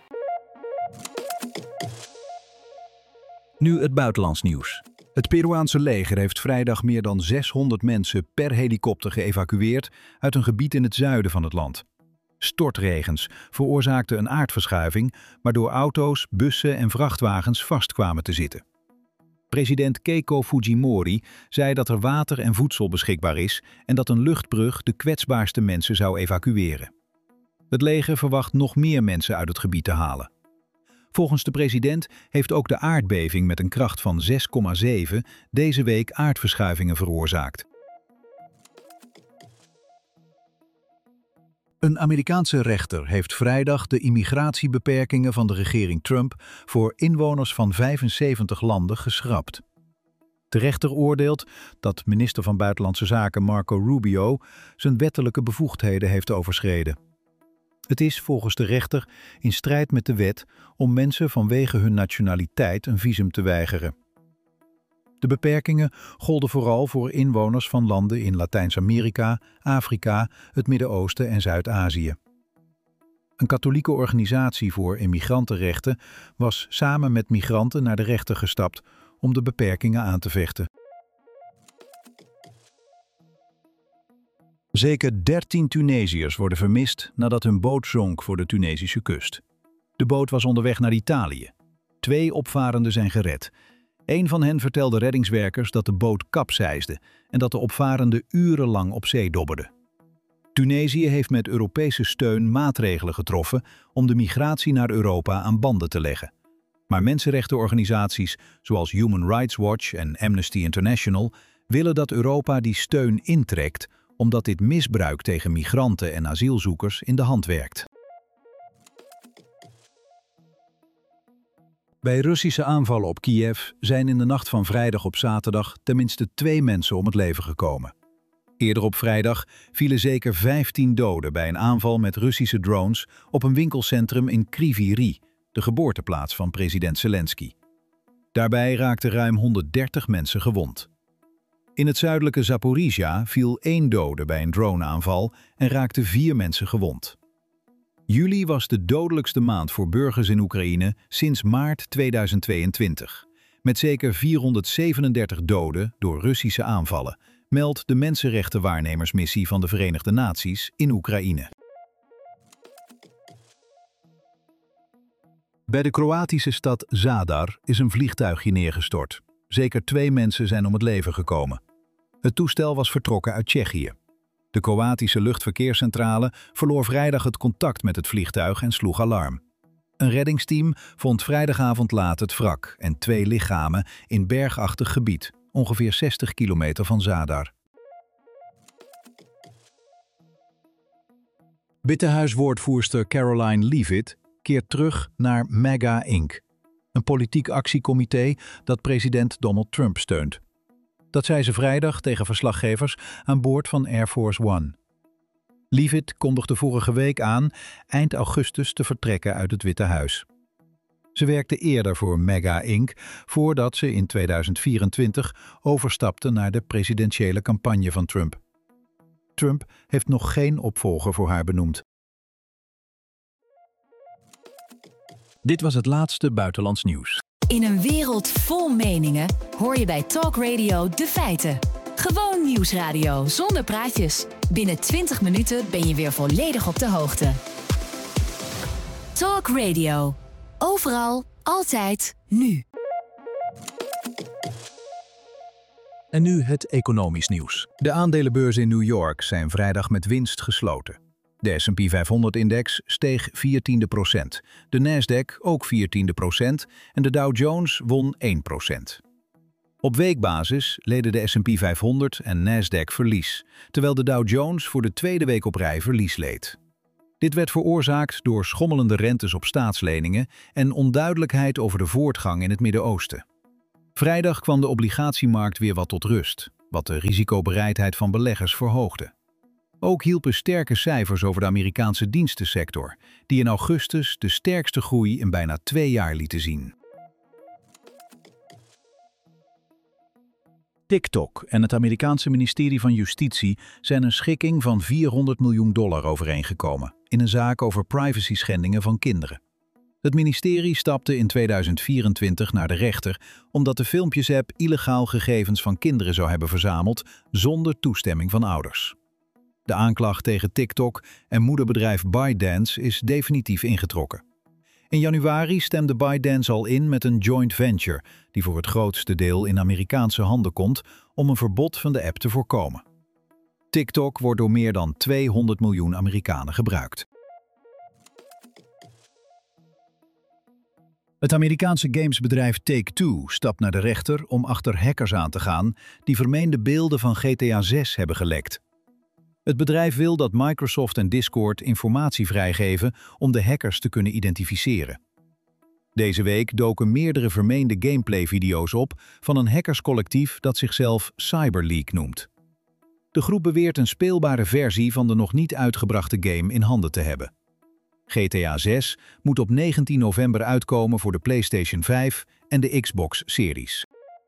Nu het buitenlands nieuws. Het Peruaanse leger heeft vrijdag meer dan zeshonderd mensen per helikopter geëvacueerd uit een gebied in het zuiden van het land. Stortregens veroorzaakten een aardverschuiving, waardoor auto's, bussen en vrachtwagens vast kwamen te zitten. President Keiko Fujimori zei dat er water en voedsel beschikbaar is en dat een luchtbrug de kwetsbaarste mensen zou evacueren. Het leger verwacht nog meer mensen uit het gebied te halen. Volgens de president heeft ook de aardbeving met een kracht van zes komma zeven deze week aardverschuivingen veroorzaakt. Een Amerikaanse rechter heeft vrijdag de immigratiebeperkingen van de regering Trump voor inwoners van vijfenzeventig landen geschrapt. De rechter oordeelt dat minister van Buitenlandse Zaken Marco Rubio zijn wettelijke bevoegdheden heeft overschreden. Het is volgens de rechter in strijd met de wet om mensen vanwege hun nationaliteit een visum te weigeren. De beperkingen golden vooral voor inwoners van landen in Latijns-Amerika, Afrika, het Midden-Oosten en Zuid-Azië. Een katholieke organisatie voor immigrantenrechten was samen met migranten naar de rechter gestapt om de beperkingen aan te vechten. Zeker dertien Tunesiërs worden vermist nadat hun boot zonk voor de Tunesische kust. De boot was onderweg naar Italië. Twee opvarenden zijn gered. Een van hen vertelde reddingswerkers dat de boot kapseisde en dat de opvarenden urenlang op zee dobberden. Tunesië heeft met Europese steun maatregelen getroffen om de migratie naar Europa aan banden te leggen. Maar mensenrechtenorganisaties zoals Human Rights Watch en Amnesty International willen dat Europa die steun intrekt, omdat dit misbruik tegen migranten en asielzoekers in de hand werkt. Bij Russische aanvallen op Kiev zijn in de nacht van vrijdag op zaterdag tenminste twee mensen om het leven gekomen. Eerder op vrijdag vielen zeker vijftien doden bij een aanval met Russische drones op een winkelcentrum in Kryvyi Rih, de geboorteplaats van president Zelensky. Daarbij raakten ruim honderddertig mensen gewond. In het zuidelijke Zaporizhia viel één dode bij een droneaanval en raakten vier mensen gewond. Juli was de dodelijkste maand voor burgers in Oekraïne sinds maart tweeduizend tweeëntwintig, met zeker vierhonderdzevenendertig doden door Russische aanvallen, meldt de Mensenrechtenwaarnemersmissie van de Verenigde Naties in Oekraïne. Bij de Kroatische stad Zadar is een vliegtuigje neergestort. Zeker twee mensen zijn om het leven gekomen. Het toestel was vertrokken uit Tsjechië. De Kroatische luchtverkeerscentrale verloor vrijdag het contact met het vliegtuig en sloeg alarm. Een reddingsteam vond vrijdagavond laat het wrak en twee lichamen in bergachtig gebied, ongeveer zestig kilometer van Zadar. Witte Huis-woordvoerster Caroline Leavitt keert terug naar MAGA Incorporated, een politiek actiecomité dat president Donald Trump steunt. Dat zei ze vrijdag tegen verslaggevers aan boord van Air Force One. Leavitt kondigde vorige week aan eind augustus te vertrekken uit het Witte Huis. Ze werkte eerder voor MAGA Incorporated voordat ze in tweeduizend vierentwintig overstapte naar de presidentiële campagne van Trump. Trump heeft nog geen opvolger voor haar benoemd. Dit was het laatste buitenlands nieuws. In een wereld vol meningen hoor je bij Talk Radio de feiten. Gewoon nieuwsradio zonder praatjes. Binnen twintig minuten ben je weer volledig op de hoogte. Talk Radio. Overal, altijd, nu. En nu het economisch nieuws. De aandelenbeurzen in New York zijn vrijdag met winst gesloten. De S en P vijfhonderd-index steeg vier tiende procent, de Nasdaq ook vier tiende procent en de Dow Jones won één procent. Op weekbasis leden de S en P vijfhonderd en Nasdaq verlies, terwijl de Dow Jones voor de tweede week op rij verlies leed. Dit werd veroorzaakt door schommelende rentes op staatsleningen en onduidelijkheid over de voortgang in het Midden-Oosten. Vrijdag kwam de obligatiemarkt weer wat tot rust, wat de risicobereidheid van beleggers verhoogde. Ook hielpen sterke cijfers over de Amerikaanse dienstensector, die in augustus de sterkste groei in bijna twee jaar lieten zien. TikTok en het Amerikaanse ministerie van Justitie zijn een schikking van vierhonderd miljoen dollar overeengekomen in een zaak over privacy-schendingen van kinderen. Het ministerie stapte in tweeduizend vierentwintig naar de rechter omdat de filmpjesapp illegaal gegevens van kinderen zou hebben verzameld zonder toestemming van ouders. De aanklacht tegen TikTok en moederbedrijf ByteDance is definitief ingetrokken. In januari stemde ByteDance al in met een joint venture die voor het grootste deel in Amerikaanse handen komt om een verbod van de app te voorkomen. TikTok wordt door meer dan tweehonderd miljoen Amerikanen gebruikt. Het Amerikaanse gamesbedrijf Take-Two stapt naar de rechter om achter hackers aan te gaan die vermeende beelden van G T A zes hebben gelekt. Het bedrijf wil dat Microsoft en Discord informatie vrijgeven om de hackers te kunnen identificeren. Deze week doken meerdere vermeende gameplay-video's op van een hackerscollectief dat zichzelf CyberLeak noemt. De groep beweert een speelbare versie van de nog niet uitgebrachte game in handen te hebben. G T A zes moet op negentien november uitkomen voor de PlayStation vijf en de Xbox Series.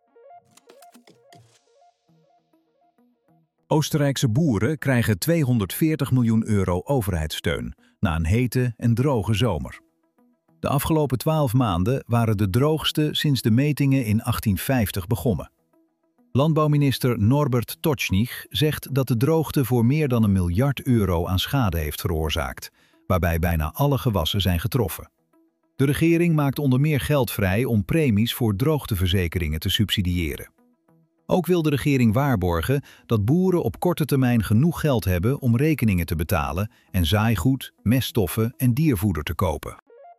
Oostenrijkse boeren krijgen tweehonderdveertig miljoen euro overheidssteun na een hete en droge zomer. De afgelopen twaalf maanden waren de droogste sinds de metingen in achttienvijftig begonnen. Landbouwminister Norbert Tocznik zegt dat de droogte voor meer dan een miljard euro aan schade heeft veroorzaakt, waarbij bijna alle gewassen zijn getroffen. De regering maakt onder meer geld vrij om premies voor droogteverzekeringen te subsidiëren. Ook wil de regering waarborgen dat boeren op korte termijn genoeg geld hebben om rekeningen te betalen en zaaigoed, meststoffen en diervoeder te kopen.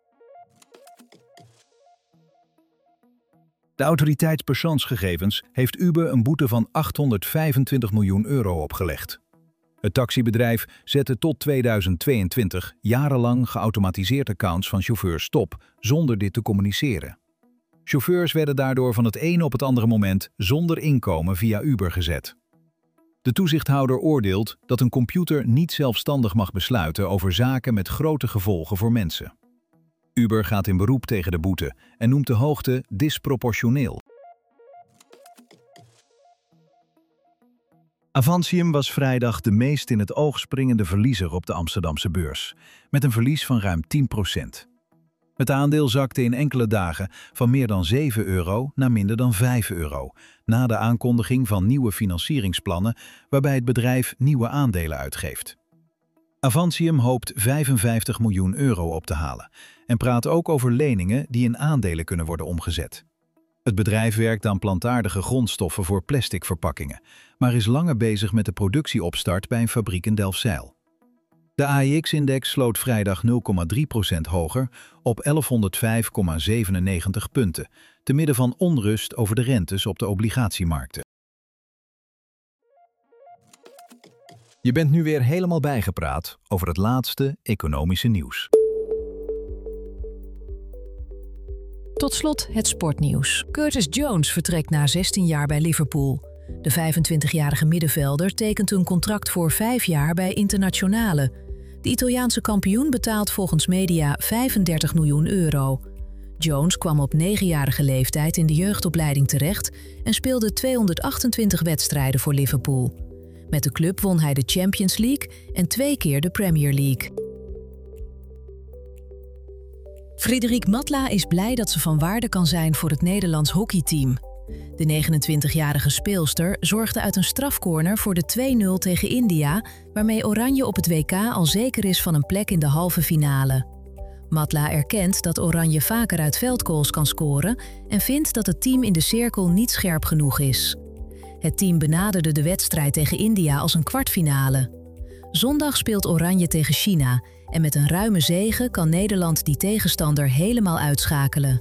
De autoriteit persoonsgegevens heeft Uber een boete van achthonderdvijfentwintig miljoen euro opgelegd. Het taxibedrijf zette tot tweeduizend tweeëntwintig jarenlang geautomatiseerd accounts van chauffeurs stop, zonder dit te communiceren. Chauffeurs werden daardoor van het ene op het andere moment zonder inkomen via Uber gezet. De toezichthouder oordeelt dat een computer niet zelfstandig mag besluiten over zaken met grote gevolgen voor mensen. Uber gaat in beroep tegen de boete en noemt de hoogte disproportioneel. Avantium was vrijdag de meest in het oog springende verliezer op de Amsterdamse beurs, met een verlies van ruim tien procent. Het aandeel zakte in enkele dagen van meer dan zeven euro naar minder dan vijf euro, na de aankondiging van nieuwe financieringsplannen waarbij het bedrijf nieuwe aandelen uitgeeft. Avantium hoopt vijfenvijftig miljoen euro op te halen en praat ook over leningen die in aandelen kunnen worden omgezet. Het bedrijf werkt aan plantaardige grondstoffen voor plastic verpakkingen, maar is langer bezig met de productieopstart bij een fabriek in Delfzijl. De A E X-index sloot vrijdag nul komma drie procent hoger op elfhonderdvijf komma zevenennegentig punten, te midden van onrust over de rentes op de obligatiemarkten. Je bent nu weer helemaal bijgepraat over het laatste economische nieuws. Tot slot het sportnieuws. Curtis Jones vertrekt na zestien jaar bij Liverpool. De vijfentwintigjarige middenvelder tekent een contract voor vijf jaar bij Internazionale. De Italiaanse kampioen betaalt volgens media vijfendertig miljoen euro. Jones kwam op negenjarige leeftijd in de jeugdopleiding terecht en speelde tweehonderdachtentwintig wedstrijden voor Liverpool. Met de club won hij de Champions League en twee keer de Premier League. Friederike Matla is blij dat ze van waarde kan zijn voor het Nederlands hockeyteam. De negenentwintigjarige speelster zorgde uit een strafcorner voor de twee nul tegen India, waarmee Oranje op het W K al zeker is van een plek in de halve finale. Matla erkent dat Oranje vaker uit veldgoals kan scoren en vindt dat het team in de cirkel niet scherp genoeg is. Het team benaderde de wedstrijd tegen India als een kwartfinale. Zondag speelt Oranje tegen China en met een ruime zege kan Nederland die tegenstander helemaal uitschakelen.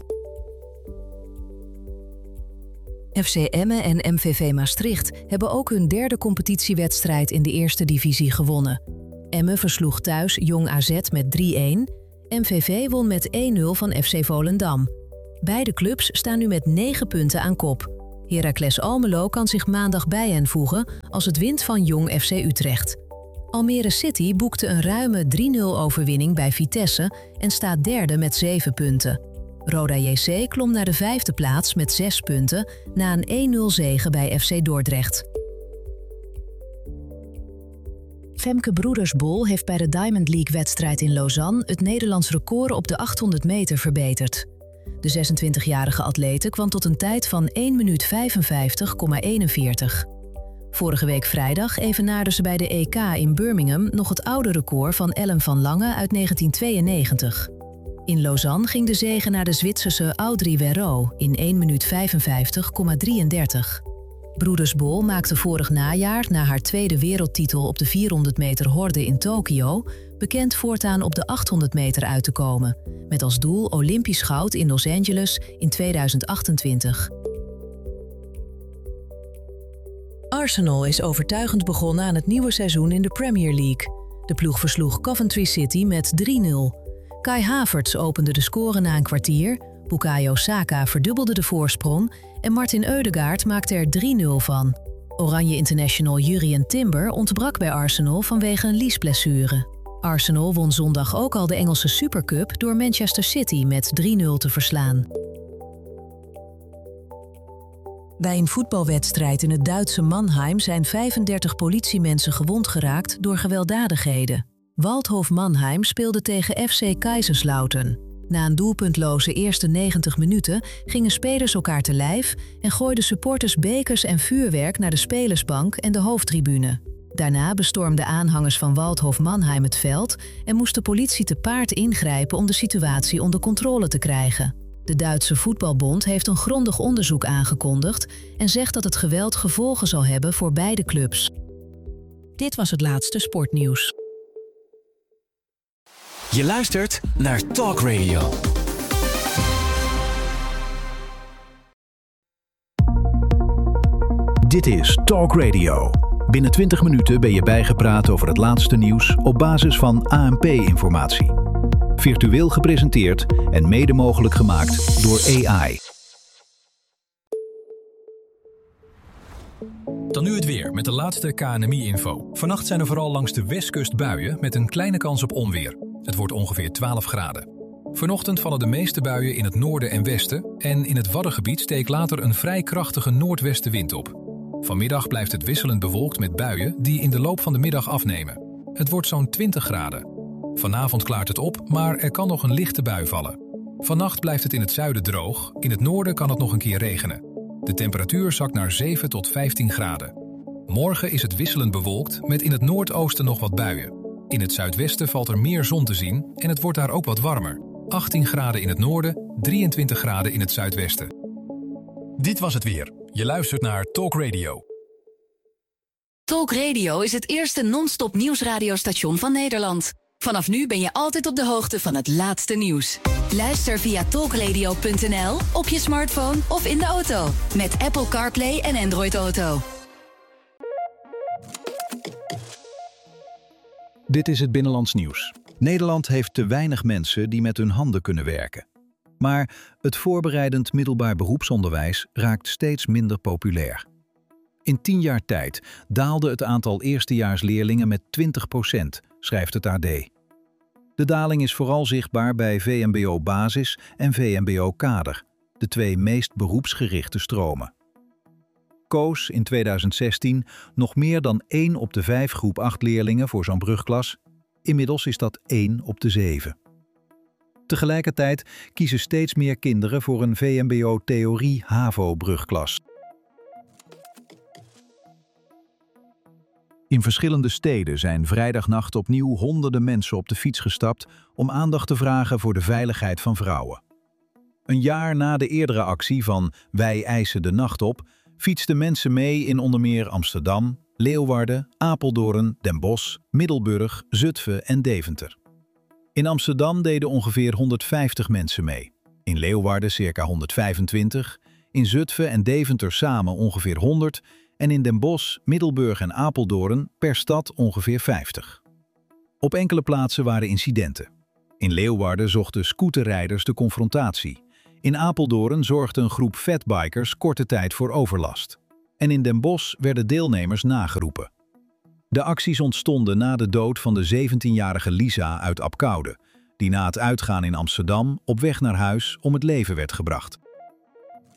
F C Emmen en M V V Maastricht hebben ook hun derde competitiewedstrijd in de eerste divisie gewonnen. Emmen versloeg thuis Jong A Z met drie-een, M V V won met één nul van F C Volendam. Beide clubs staan nu met negen punten aan kop. Heracles Almelo kan zich maandag bij hen voegen als het wint van Jong F C Utrecht. Almere City boekte een ruime drie-nul overwinning bij Vitesse en staat derde met zeven punten. Roda J C klom naar de vijfde plaats met zes punten na een één-nul zege bij F C Dordrecht. Femke Broedersbol heeft bij de Diamond League-wedstrijd in Lausanne het Nederlands record op de achthonderd meter verbeterd. De zesentwintigjarige atlete kwam tot een tijd van één minuut vijfenvijftig komma eenenveertig. Vorige week vrijdag evenaarde ze bij de E K in Birmingham nog het oude record van Ellen van Lange uit negentien tweeënnegentig. In Lausanne ging de zege naar de Zwitserse Audrey Werro in één minuut vijfenvijftig komma drieëndertig. Broedersbol maakte vorig najaar na haar tweede wereldtitel op de vierhonderd meter horde in Tokio bekend voortaan op de achthonderd meter uit te komen, met als doel Olympisch goud in Los Angeles in tweeduizend achtentwintig. Arsenal is overtuigend begonnen aan het nieuwe seizoen in de Premier League. De ploeg versloeg Coventry City met drie-nul. Kai Havertz opende de score na een kwartier, Bukayo Saka verdubbelde de voorsprong en Martin Ødegaard maakte er drie-nul van. Oranje international Jurrien Timber ontbrak bij Arsenal vanwege een liesblessure. Arsenal won zondag ook al de Engelse Supercup door Manchester City met drie-nul te verslaan. Bij een voetbalwedstrijd in het Duitse Mannheim zijn vijfendertig politiemensen gewond geraakt door gewelddadigheden. Waldhof Mannheim speelde tegen F C Kaiserslautern. Na een doelpuntloze eerste negentig minuten gingen spelers elkaar te lijf en gooiden supporters bekers en vuurwerk naar de spelersbank en de hoofdtribune. Daarna bestormden aanhangers van Waldhof Mannheim het veld en moest de politie te paard ingrijpen om de situatie onder controle te krijgen. De Duitse Voetbalbond heeft een grondig onderzoek aangekondigd en zegt dat het geweld gevolgen zal hebben voor beide clubs. Dit was het laatste sportnieuws. Je luistert naar Talk Radio. Dit is Talk Radio. Binnen twintig minuten ben je bijgepraat over het laatste nieuws op basis van A N P-informatie. Virtueel gepresenteerd en mede mogelijk gemaakt door A I. Dan nu het weer met de laatste K N M I-info. Vannacht zijn er vooral langs de westkust buien met een kleine kans op onweer. Het wordt ongeveer twaalf graden. Vanochtend vallen de meeste buien in het noorden en westen en in het Waddengebied steekt later een vrij krachtige noordwestenwind op. Vanmiddag blijft het wisselend bewolkt met buien die in de loop van de middag afnemen. Het wordt zo'n twintig graden. Vanavond klaart het op, maar er kan nog een lichte bui vallen. Vannacht blijft het in het zuiden droog, in het noorden kan het nog een keer regenen. De temperatuur zakt naar zeven tot vijftien graden. Morgen is het wisselend bewolkt met in het noordoosten nog wat buien. In het zuidwesten valt er meer zon te zien en het wordt daar ook wat warmer. achttien graden in het noorden, drieëntwintig graden in het zuidwesten. Dit was het weer. Je luistert naar Talk Radio. Talk Radio is het eerste non-stop nieuwsradiostation van Nederland. Vanaf nu ben je altijd op de hoogte van het laatste nieuws. Luister via talkradio punt n l, op je smartphone of in de auto. Met Apple CarPlay en Android Auto. Dit is het Binnenlands Nieuws. Nederland heeft te weinig mensen die met hun handen kunnen werken. Maar het voorbereidend middelbaar beroepsonderwijs raakt steeds minder populair. In tien jaar tijd daalde het aantal eerstejaarsleerlingen met twintig procent, schrijft het A D. De daling is vooral zichtbaar bij V M B O Basis en V M B O Kader, de twee meest beroepsgerichte stromen. Koos in tweeduizend zestien nog meer dan één op de vijf groep acht leerlingen voor zo'n brugklas. Inmiddels is dat één op de zeven. Tegelijkertijd kiezen steeds meer kinderen voor een V M B O Theorie HAVO-brugklas. In verschillende steden zijn vrijdagnacht opnieuw honderden mensen op de fiets gestapt om aandacht te vragen voor de veiligheid van vrouwen. Een jaar na de eerdere actie van Wij eisen de nacht op, fietsten mensen mee in onder meer Amsterdam, Leeuwarden, Apeldoorn, Den Bosch, Middelburg, Zutphen en Deventer. In Amsterdam deden ongeveer honderdvijftig mensen mee. In Leeuwarden circa honderdvijfentwintig, in Zutphen en Deventer samen ongeveer honderd en in Den Bosch, Middelburg en Apeldoorn per stad ongeveer vijftig. Op enkele plaatsen waren incidenten. In Leeuwarden zochten scooterrijders de confrontatie. In Apeldoorn zorgde een groep fatbikers korte tijd voor overlast. En in Den Bosch werden deelnemers nageroepen. De acties ontstonden na de dood van de zeventienjarige Lisa uit Abcoude, die na het uitgaan in Amsterdam op weg naar huis om het leven werd gebracht.